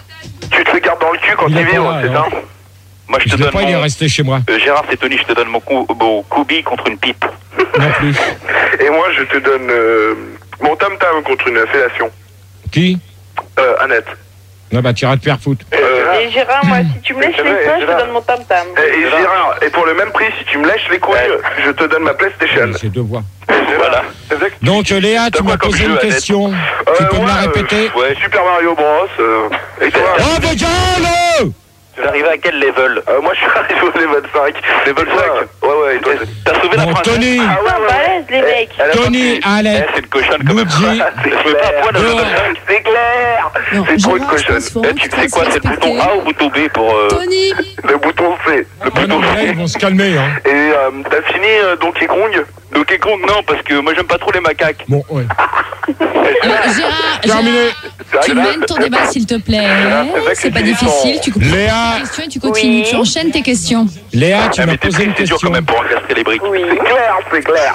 S5: Tu te le gardes dans le cul quand
S1: Il
S5: tu
S1: est pas
S5: vibres,
S1: là,
S5: c'est ça?
S1: alors.
S7: Moi, je
S1: Je
S7: te
S1: l'ai
S7: donne
S1: pas, il est
S7: mon...
S1: resté chez moi.
S7: Euh, Gérard, c'est Tony, je te donne mon, cou... mon Kubi contre une pipe.
S1: Non plus.
S5: Et moi, je te donne euh, mon tam-tam contre une fellation.
S1: Qui?
S5: Euh, Annette.
S1: Non, bah, tu iras te faire foutre.
S5: Euh,
S4: Et Gérard, moi, si tu me lèches
S5: C'est
S4: les
S5: vrai,
S4: seins,
S5: c'est
S4: je te
S5: vrai.
S4: donne mon tam-tam.
S5: et, et Gérard, et pour le même prix, si tu me lèches les couilles, je te donne ma PlayStation.
S1: J'ai deux voix.
S7: Voilà.
S1: Donc, euh, Léa, tu
S7: quoi
S1: m'as
S7: comme
S1: posé
S7: jeu,
S1: une
S7: Annette
S1: question.
S5: Euh,
S1: Tu peux me
S5: ouais,
S1: la
S5: euh,
S1: répéter?
S5: Ouais, Super Mario Bros. euh, et toi?
S1: Oh, mais gueule!
S7: Tu es arrivé à quel level?
S5: Euh, Moi, je suis arrivé au level cinq.
S7: Level
S5: Ouais,
S7: cinq?
S5: Ouais, ouais, et toi?
S7: T'as sauvé la
S1: Bon,
S7: princesse?
S1: Tony,
S5: Ah ouais, ouais.
S4: balèze, les mecs.
S5: Elle a pas
S1: Tony,
S5: pris.
S7: Eh,
S1: Annette,
S7: c'est une cochonne quand même.
S1: Luigi.
S5: C'est
S7: Je veux pas à poil, le
S5: clair.
S7: level cinq.
S5: C'est clair.
S2: Non,
S5: C'est trop une
S2: Gérard, je
S5: cochonne.
S2: pense faut
S7: Eh,
S2: vraiment
S7: tu
S2: que
S7: sais
S2: tu
S7: quoi,
S2: fasses
S7: c'est le bouton
S2: respecter.
S7: A ou le bouton B pour... euh,
S2: Tony,
S5: Le bouton C. Le
S1: Ah
S5: bouton
S1: non, mais là,
S5: C.
S1: ils vont se calmer, hein.
S5: Et euh, t'as fini euh, Donkey Kong?
S7: Donkey Kong, non, parce que moi, j'aime pas trop les macaques.
S1: Bon, ouais.
S2: euh, Gérard,
S1: Terminé.
S2: Gérard, tu mènes ton débat s'il te plaît.
S5: c'est vrai que
S2: C'est pas
S5: tu
S2: difficile, tu coupes
S1: Léa.
S2: tes questions et tu continues.
S4: Oui.
S2: Tu enchaînes tes questions.
S1: Léa, tu
S7: Ah,
S1: m'as
S7: mais t'es
S1: posé une
S7: c'est dur
S1: question.
S7: quand même pour encastrer les briques.
S4: Oui.
S5: C'est clair, c'est clair.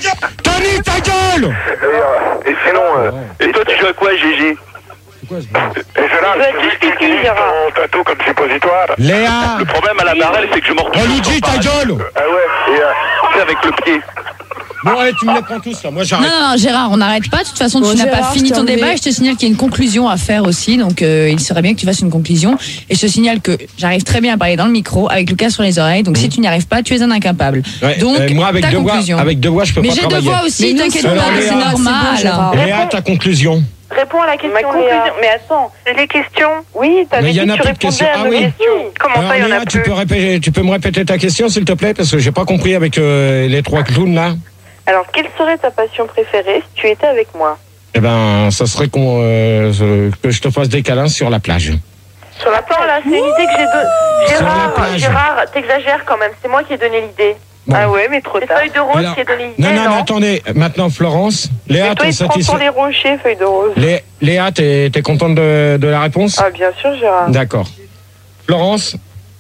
S1: Tony, ta gueule!
S5: Et, euh, et sinon, euh,
S7: Et toi, tu joues à quoi, G G?
S1: C'est quoi ce bruit?
S5: et je
S4: Tu vas être justifié, Gérard.
S5: ton tatou comme suppositoire.
S1: Léa!
S7: Le problème à la barrelle, c'est que je me retrouve
S1: Oh, Luigi, ta gueule!
S5: Ah ouais, et euh,
S7: Tu sais, avec le pied.
S1: Bon, allez, tu me les prends tous, là. Moi,
S2: Non,
S1: j'arrête.
S2: non, non, Gérard, on n'arrête pas. De toute façon,
S3: Bon,
S2: tu n'as pas
S3: Gérard,
S2: fini
S3: je t'ai
S2: ton
S3: enlevé.
S2: débat et je te signale qu'il y a une conclusion à faire aussi. Donc, euh, il serait bien que tu fasses une conclusion. Et je te signale que j'arrive très bien à parler dans le micro avec Lucas sur les oreilles. Donc, si tu n'y arrives pas, tu es un incapable.
S1: Ouais,
S2: Donc,
S1: euh, moi, avec
S2: ta
S1: deux voix,
S2: conclusion.
S1: avec deux voix, je peux
S2: Mais
S1: pas
S2: j'ai deux
S1: travailler.
S2: voix aussi,
S3: Mais non,
S2: t'inquiète
S3: c'est
S2: pas,
S1: bon,
S2: c'est
S1: Léa,
S3: c'est bon,
S2: normal.
S3: Gérard.
S1: Léa, ta conclusion.
S4: Réponds à la question, Ma conclusion.
S8: Léa.
S4: Mais attends, les questions. Oui, t'avais
S1: Mais
S4: dit
S1: il y en a
S4: que tu
S1: plus de questions.
S4: répondais à
S1: Ah
S4: nos
S1: oui.
S4: questions. Comment
S1: Alors,
S4: ça, il y en
S1: Léa,
S4: a
S1: tu
S4: plus
S1: peux, répéter, tu peux me répéter ta question, s'il te plaît, parce que j'ai pas compris avec euh, les trois clowns, là.
S4: Alors, quelle serait ta passion préférée si tu étais avec moi?
S1: Eh ben, ça serait qu'on, euh, que je te fasse des câlins sur la plage.
S4: Sur la plage, là, c'est une idée que j'ai donnée.
S1: Sur la
S4: Gérard,
S1: plage.
S4: Gérard, t'exagères quand même, c'est moi qui ai donné l'idée.
S1: Bon.
S4: Ah ouais, mais trop tard. C'est Feuille de Rose
S1: Alors-
S4: qui a donné l'idée,
S1: Non, non,
S4: non
S1: mais attendez. Maintenant, Florence. Léa,
S4: Et toi,
S1: t'es
S4: il te prend sur
S1: satisfait?
S4: les rochers, Feuille de Rose.
S1: Lé- Léa, t'es t'es contente de, de la réponse?
S4: Ah, bien sûr, Gérard.
S1: D'accord. Florence?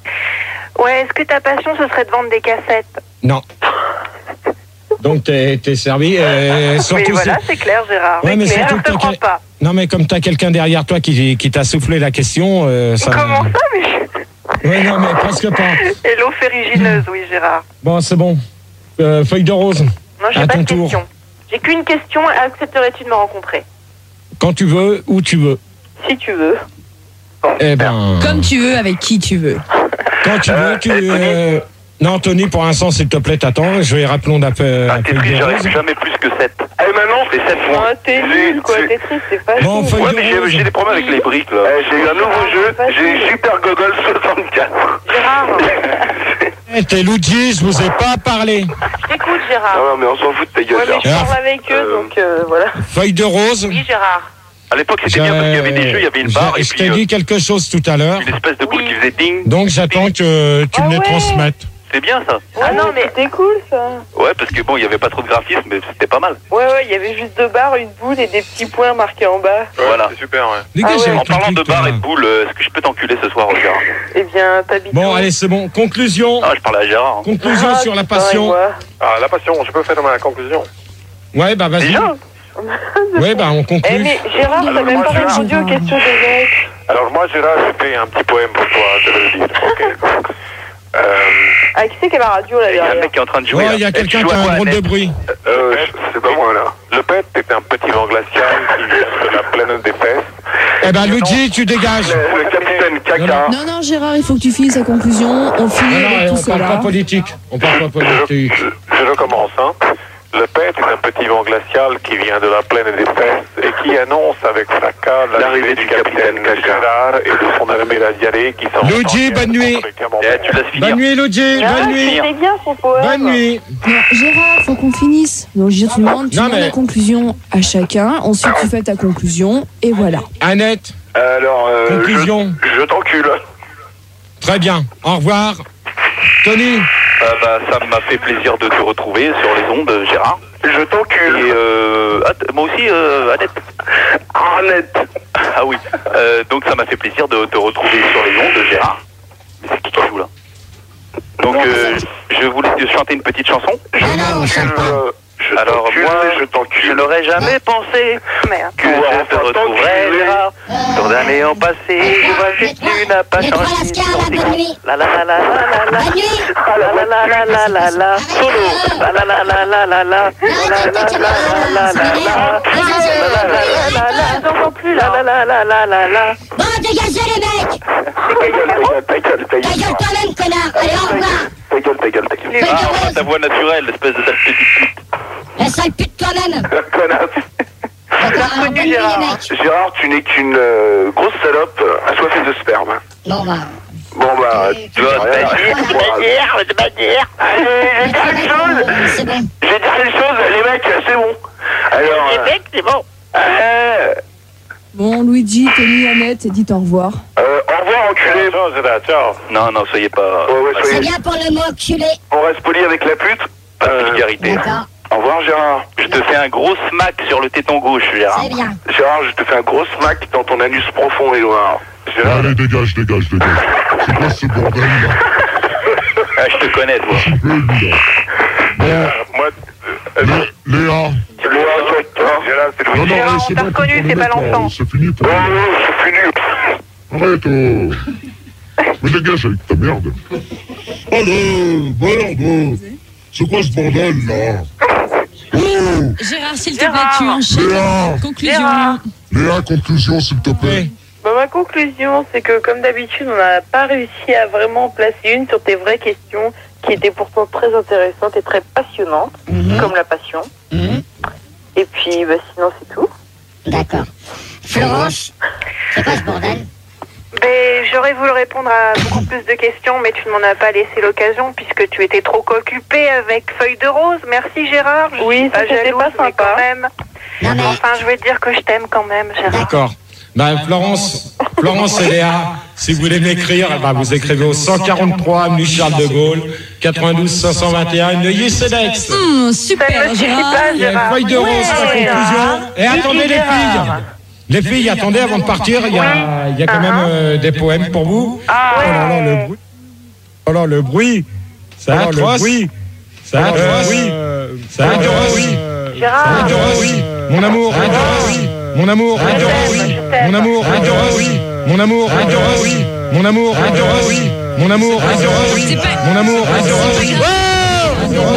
S4: Ouais, est-ce que ta passion, ce serait de vendre des cassettes?
S1: Non. Donc, t'es t'es servi. euh, surtout
S4: Oui, voilà,
S1: si-
S4: c'est clair, Gérard.
S1: Ouais,
S4: c'est
S1: mais
S4: clair,
S1: surtout
S4: je te
S1: que
S4: crois
S1: t'as-
S4: pas.
S1: Non, mais comme t'as quelqu'un derrière toi qui, qui t'a soufflé la question, euh, ça.
S4: Comment ça, mais...
S1: Ouais, non, mais presque pas.
S4: Et l'eau ferrugineuse, oui, Gérard.
S1: Bon, c'est bon. Euh, feuille de rose.
S4: Non, j'ai
S1: À
S4: pas
S1: ton
S4: de
S1: tour.
S4: question. J'ai qu'une question. Accepterais-tu de me rencontrer?
S1: Quand tu veux, où tu veux.
S4: Si tu veux.
S1: Eh ben.
S2: Comme tu veux, avec qui tu veux.
S1: Quand tu veux, tu. Euh... Non, Tony, pour l'instant, s'il te plaît, t'attends. Je vais rappeler la feuille.
S6: Ah, Tetris, j'arrive jamais plus que sept. Eh, maintenant, c'est sept points.
S4: Ah, t'es nul, quoi. Tetris, c'est pas
S1: Bon,
S6: Ouais, mais j'ai, j'ai des problèmes avec les briques, là. Eh, j'ai eu un nouveau jeu. J'ai Super Gogol soixante-quatre.
S4: Gérard.
S1: Eh, t'es Luigi, je vous ai pas parlé.
S4: Je t'écoute, Gérard.
S6: Non, non, mais on s'en fout de ta gueule,
S4: Ouais, mais je
S6: Gérard.
S4: parle avec eux, donc euh, voilà.
S1: Feuille de rose.
S4: Oui, Gérard.
S6: À l'époque, c'était bien parce qu'il y avait des jeux, il y avait une barre,
S1: Je,
S6: et
S1: je
S6: puis
S1: t'ai
S6: euh,
S1: dit quelque chose tout à l'heure.
S6: une espèce de boule
S4: Oui.
S6: qui faisait ding.
S1: Donc, j'attends que tu
S4: Ah
S1: me les
S4: ouais.
S1: transmettes.
S6: C'est bien, ça.
S4: Ah non, mais c'était cool, ça.
S6: Ouais, parce que bon, il y avait pas trop de graphisme, mais c'était pas mal.
S4: Ouais, ouais, il y avait juste deux barres, une boule et des petits points marqués en bas.
S6: Voilà.
S7: C'est super, ouais.
S1: Dégagez
S4: Ah ouais.
S1: avec
S6: En
S1: ton
S6: parlant
S1: truc,
S6: de barres
S1: toi.
S6: et de boules, euh, est-ce que je peux t'enculer ce soir, Gérard?
S4: Eh bien, t'habites
S1: Bon,
S4: où?
S1: allez, c'est bon. Conclusion.
S6: Ah, je parlais à Gérard. hein.
S1: Conclusion
S4: Ah,
S1: sur la
S4: putain,
S1: passion.
S4: et moi.
S7: Ah, la passion, je peux faire ma conclusion.
S1: Ouais, bah vas-y.
S6: Déjà
S1: Ouais, bah on
S4: Eh,
S1: conclut.
S4: mais Gérard, t'as même pas
S3: Gérard.
S4: répondu aux questions des mecs.
S7: Alors, moi, Gérard, j'ai fait un petit poème pour toi, je vais le dire, ok? Euh,
S4: Ah, qui c'est qui a la radio, là,
S6: Il y a un
S4: derrière?
S6: mec qui est en train de jouer.
S1: Ouais,
S6: là.
S1: il y a
S6: Eh, tu
S1: quelqu'un
S6: joues
S1: qui
S6: à
S1: a
S6: quoi,
S1: un drôle de
S6: Annette
S1: bruit.
S7: euh, c'est pas moi, là. Le pet est un petit vent glacial qui vient de la plaine des fesses.
S1: Eh ben, Luigi, tu dégages.
S7: Le, le capitaine Caca.
S3: Non, non, Gérard, il faut que tu finisses la conclusion. On finit
S1: Non, non,
S3: avec tout
S1: on parle pas
S3: cela.
S1: politique. On parle pas
S7: Je,
S1: politique.
S7: je- je recommence, hein. Le pet est un petit vent glacial qui vient de la plaine des fesses et qui annonce avec fracas l'arrivée du capitaine Gérard et de son armée radialée qui s'en
S1: Luigi, bonne nuit.
S6: Eh, tu laisses finir.
S1: Bonne nuit, Luigi.
S4: Ah,
S1: Bonne nuit.
S4: c'était bien son poème.
S1: Bonne nuit.
S3: Non, Gérard, faut qu'on finisse. Donc, je te demande, tu
S1: Non,
S3: demandes
S1: mais-
S3: la conclusion à chacun. Ensuite, tu fais ta conclusion. Et voilà.
S1: Annette,
S5: Alors, euh,
S1: conclusion.
S5: je, je t'encule.
S1: Très bien. Au revoir. Tony.
S6: Euh, bah, ça m'a fait plaisir de te retrouver sur les ondes, Gérard.
S5: Je t'encule.
S6: Et euh, ah, t- moi aussi, euh, Annette.
S5: Annette.
S6: Ah oui. Euh, donc ça m'a fait plaisir de te retrouver sur les ondes, Gérard. Mais c'est qui qui joue là? Donc euh, je voulais te chanter une petite chanson.
S5: Je t'encule. Je
S6: Alors
S5: t'encule,
S6: moi,
S5: je t'encule.
S6: je n'aurais jamais pensé
S4: Merde.
S6: que je te retrouverais, Gérard. Tant d'années ont passé, je vois que tu n'as pas
S8: Les trois
S6: changé.
S8: lascars, la bonne nuit.
S6: La la la la la la.
S8: Bonne nuit.
S6: Ah la la la la la la la. Solo. La la la la la la la. La la la la la la la. La la la la la.
S4: J'entends plus,
S6: La
S4: là.
S6: la la la la la.
S8: Bon, dégagez les mecs.
S5: Ta gueule, ta gueule, ta gueule, ta
S8: Ta
S5: gueule.
S8: gueule toi-même, connard. Allez, au revoir.
S5: Ta gueule, ta gueule, ta gueule.
S6: Ah, ta voix naturelle, espèce de sale petite pute.
S8: La sale pute toi-même.
S5: Connasse.
S8: D'accord, alors, bonne nuit, les mecs.
S5: Gérard, tu n'es qu'une euh, grosse salope assoiffée de sperme.
S8: Bon, bah.
S5: Bon bah, tu vas rien.
S6: de manière.
S5: Allez, j'ai dit une chose.
S8: C'est bon.
S5: J'ai dit une chose, les mecs, c'est bon. Alors,
S6: Les mecs, c'est bon.
S5: euh,
S3: Bon, Luigi, Tony, Annette, dites au revoir.
S5: euh, au revoir, enculé.
S7: Ciao, Gérard, ciao.
S6: Non, non, soyez pas.
S5: Ouais, ouais,
S8: C'est
S5: soyez.
S8: bien pour le mot culé.
S5: On reste poli avec la pute.
S6: Pas de
S5: Euh,
S6: vulgarité.
S8: D'accord.
S5: Au revoir, Gérard.
S6: Je te fais un gros smack sur le téton gauche, Gérard.
S8: C'est bien.
S5: Gérard, je te fais un gros smack dans ton anus profond et noir. Gérard,
S9: Allez, dégage, dégage, dégage. C'est quoi ce bordel là?
S6: Ah, je te connais, toi.
S9: Je peux, lui, là.
S7: Euh, moi, euh,
S9: Lé- Léa.
S5: Léa, toi,
S7: Gérard, c'est
S9: Non,
S7: Louis.
S9: non,
S4: Gérard,
S9: allez,
S4: on
S9: c'est
S4: t'a
S9: bon,
S4: reconnu,
S9: pour
S4: c'est
S9: le
S4: pas
S9: mec, là.
S4: l'enfant.
S9: C'est fini pour
S5: Oh, oh, c'est fini.
S9: Arrête, oh. Mais dégage avec ta merde. Allez, merde. C'est quoi ce bordel là? Oh,
S2: Gérard, s'il te plaît,
S4: Gérard.
S2: tu enchaînes.
S9: Léa.
S2: Conclusion.
S4: Gérard.
S9: Léa, conclusion, s'il te plaît.
S1: Oui.
S4: Bah, ma conclusion, c'est que comme d'habitude, on n'a pas réussi à vraiment placer une sur tes vraies questions qui étaient pourtant très intéressantes et très passionnantes, comme la passion. Et puis, bah, sinon, c'est tout.
S8: D'accord. Florence, c'est quoi ce bordel?
S4: Ben, j'aurais voulu répondre à beaucoup plus de questions, mais tu ne m'en as pas laissé l'occasion puisque tu étais trop occupé avec Feuille de Rose. Merci Gérard. Je
S2: Oui,
S4: suis pas
S2: ça, c'était
S4: jalouse,
S2: pas
S4: mais
S2: sympa.
S4: quand même.
S8: Non, mais.
S4: Enfin, je vais te dire que je t'aime quand même, Gérard.
S1: D'accord. Ben, Florence, Florence et Léa, si vous voulez m'écrire, eh ben, vous écrivez au cent quarante-trois avenue Charles de Gaulle, quatre-vingt-douze cinq cent vingt et un, Neuilly-Sedex.
S2: Hum,
S4: Ça
S2: super,
S4: ne me suffit
S2: Gérard.
S4: pas,
S1: Il y a une
S4: Gérard.
S1: feuille de rose, la
S4: Ouais.
S1: conclusion. Et attendez les filles.
S4: Gérard.
S1: Les filles, attendez avant de partir, il y a, il y a quand même euh, des poèmes pour vous.
S4: Ah
S1: Oh là là,
S4: ouais.
S1: le bruit. Oh là, le bruit. C'est atroce. C'est atroce. C'est atroce.
S4: Gérard.
S1: Atroce. Mon amour. Atroce. Mon amour. Atroce. Mon amour. Atroce. Mon amour. Atroce. Mon amour. Atroce. Mon amour. Atroce.
S2: C'est pas-
S1: Mon amour.
S2: c'est pas
S1: Atroce.
S2: grave.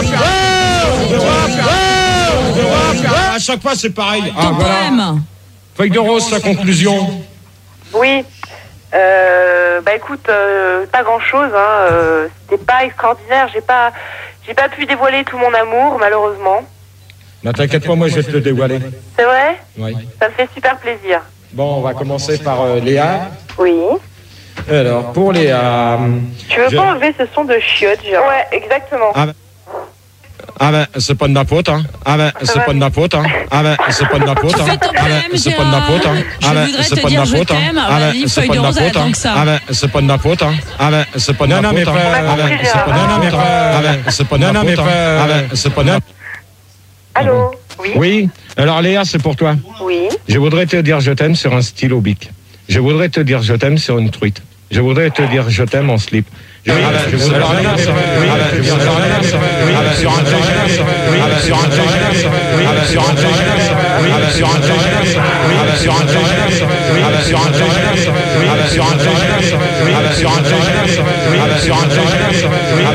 S1: À chaque fois, c'est pareil. Ah,
S2: Ton
S1: voilà.
S2: poème.
S1: Feuille de rose, sa conclusion.
S4: Oui. Euh, bah écoute, euh, pas grand chose. Hein. Euh, C'était pas extraordinaire. J'ai pas, j'ai pas pu dévoiler tout mon amour, malheureusement.
S1: Ne t'inquiète pas, moi je vais te le dévoiler.
S4: C'est vrai?
S1: Oui.
S4: Ça me fait super plaisir.
S1: Bon, on va commencer par euh, Léa.
S4: Oui.
S1: Alors, pour Léa...
S4: Tu veux
S1: je-
S4: pas enlever ce son de chiottes, genre? Ouais, exactement.
S1: Ah ben, ah ben c'est pas de ma faute, hein. Ah ben, c'est pas de ma faute, hein. Ah ben, c'est pas de ma faute,
S2: Tu
S1: hein.
S2: fais ton
S1: Ah
S2: problème,
S1: ben, c'est pas de ma faute, hein.
S2: Je
S1: Ah ben,
S2: voudrais
S1: c'est
S2: te
S1: pas de
S2: dire
S1: ma
S2: je
S1: faute, hein.
S2: t'aime.
S1: Ah ben,
S2: Vas-y,
S1: c'est
S2: feuille
S1: pas
S2: de
S1: de ma
S2: rose,
S1: faute,
S2: attends
S1: hein.
S2: que ça.
S1: Ah ben, c'est pas de ma faute, hein. Ah ben, c'est pas de ma
S10: Non, non,
S1: faute,
S10: mais
S1: hein.
S10: frère,
S1: Ah ben, c'est pas de ma
S10: non, non, mais
S1: faute, hein.
S10: frère,
S1: Ah ben, c'est pas de
S10: non,
S1: ma
S10: non, mais
S1: faute, hein.
S10: frère,
S1: Ah ben, c'est pas de ma...
S4: Allô? Oui.
S1: Oui. Alors Léa, c'est pour toi.
S4: Oui.
S1: Je voudrais te dire je t'aime sur un stylo bic. Je voudrais te dire je t'aime sur une truite. Je voudrais te dire je t'aime en slip. Je
S10: Oui,
S1: je voudrais
S10: alors,
S1: te dire
S10: Léa,
S1: sur-
S10: oui,
S1: oui,
S10: alors,
S1: je
S10: sur
S1: voudrais
S10: un
S1: te dire sur-
S10: oui,
S1: oui, sur un TGS, oui, sur un TGS, oui, sur un TGS, oui, sur un TGS, oui, sur un TGS, oui, sur un TGS, oui, sur un TGS, oui, sur un TGS, oui, sur un TGS, oui,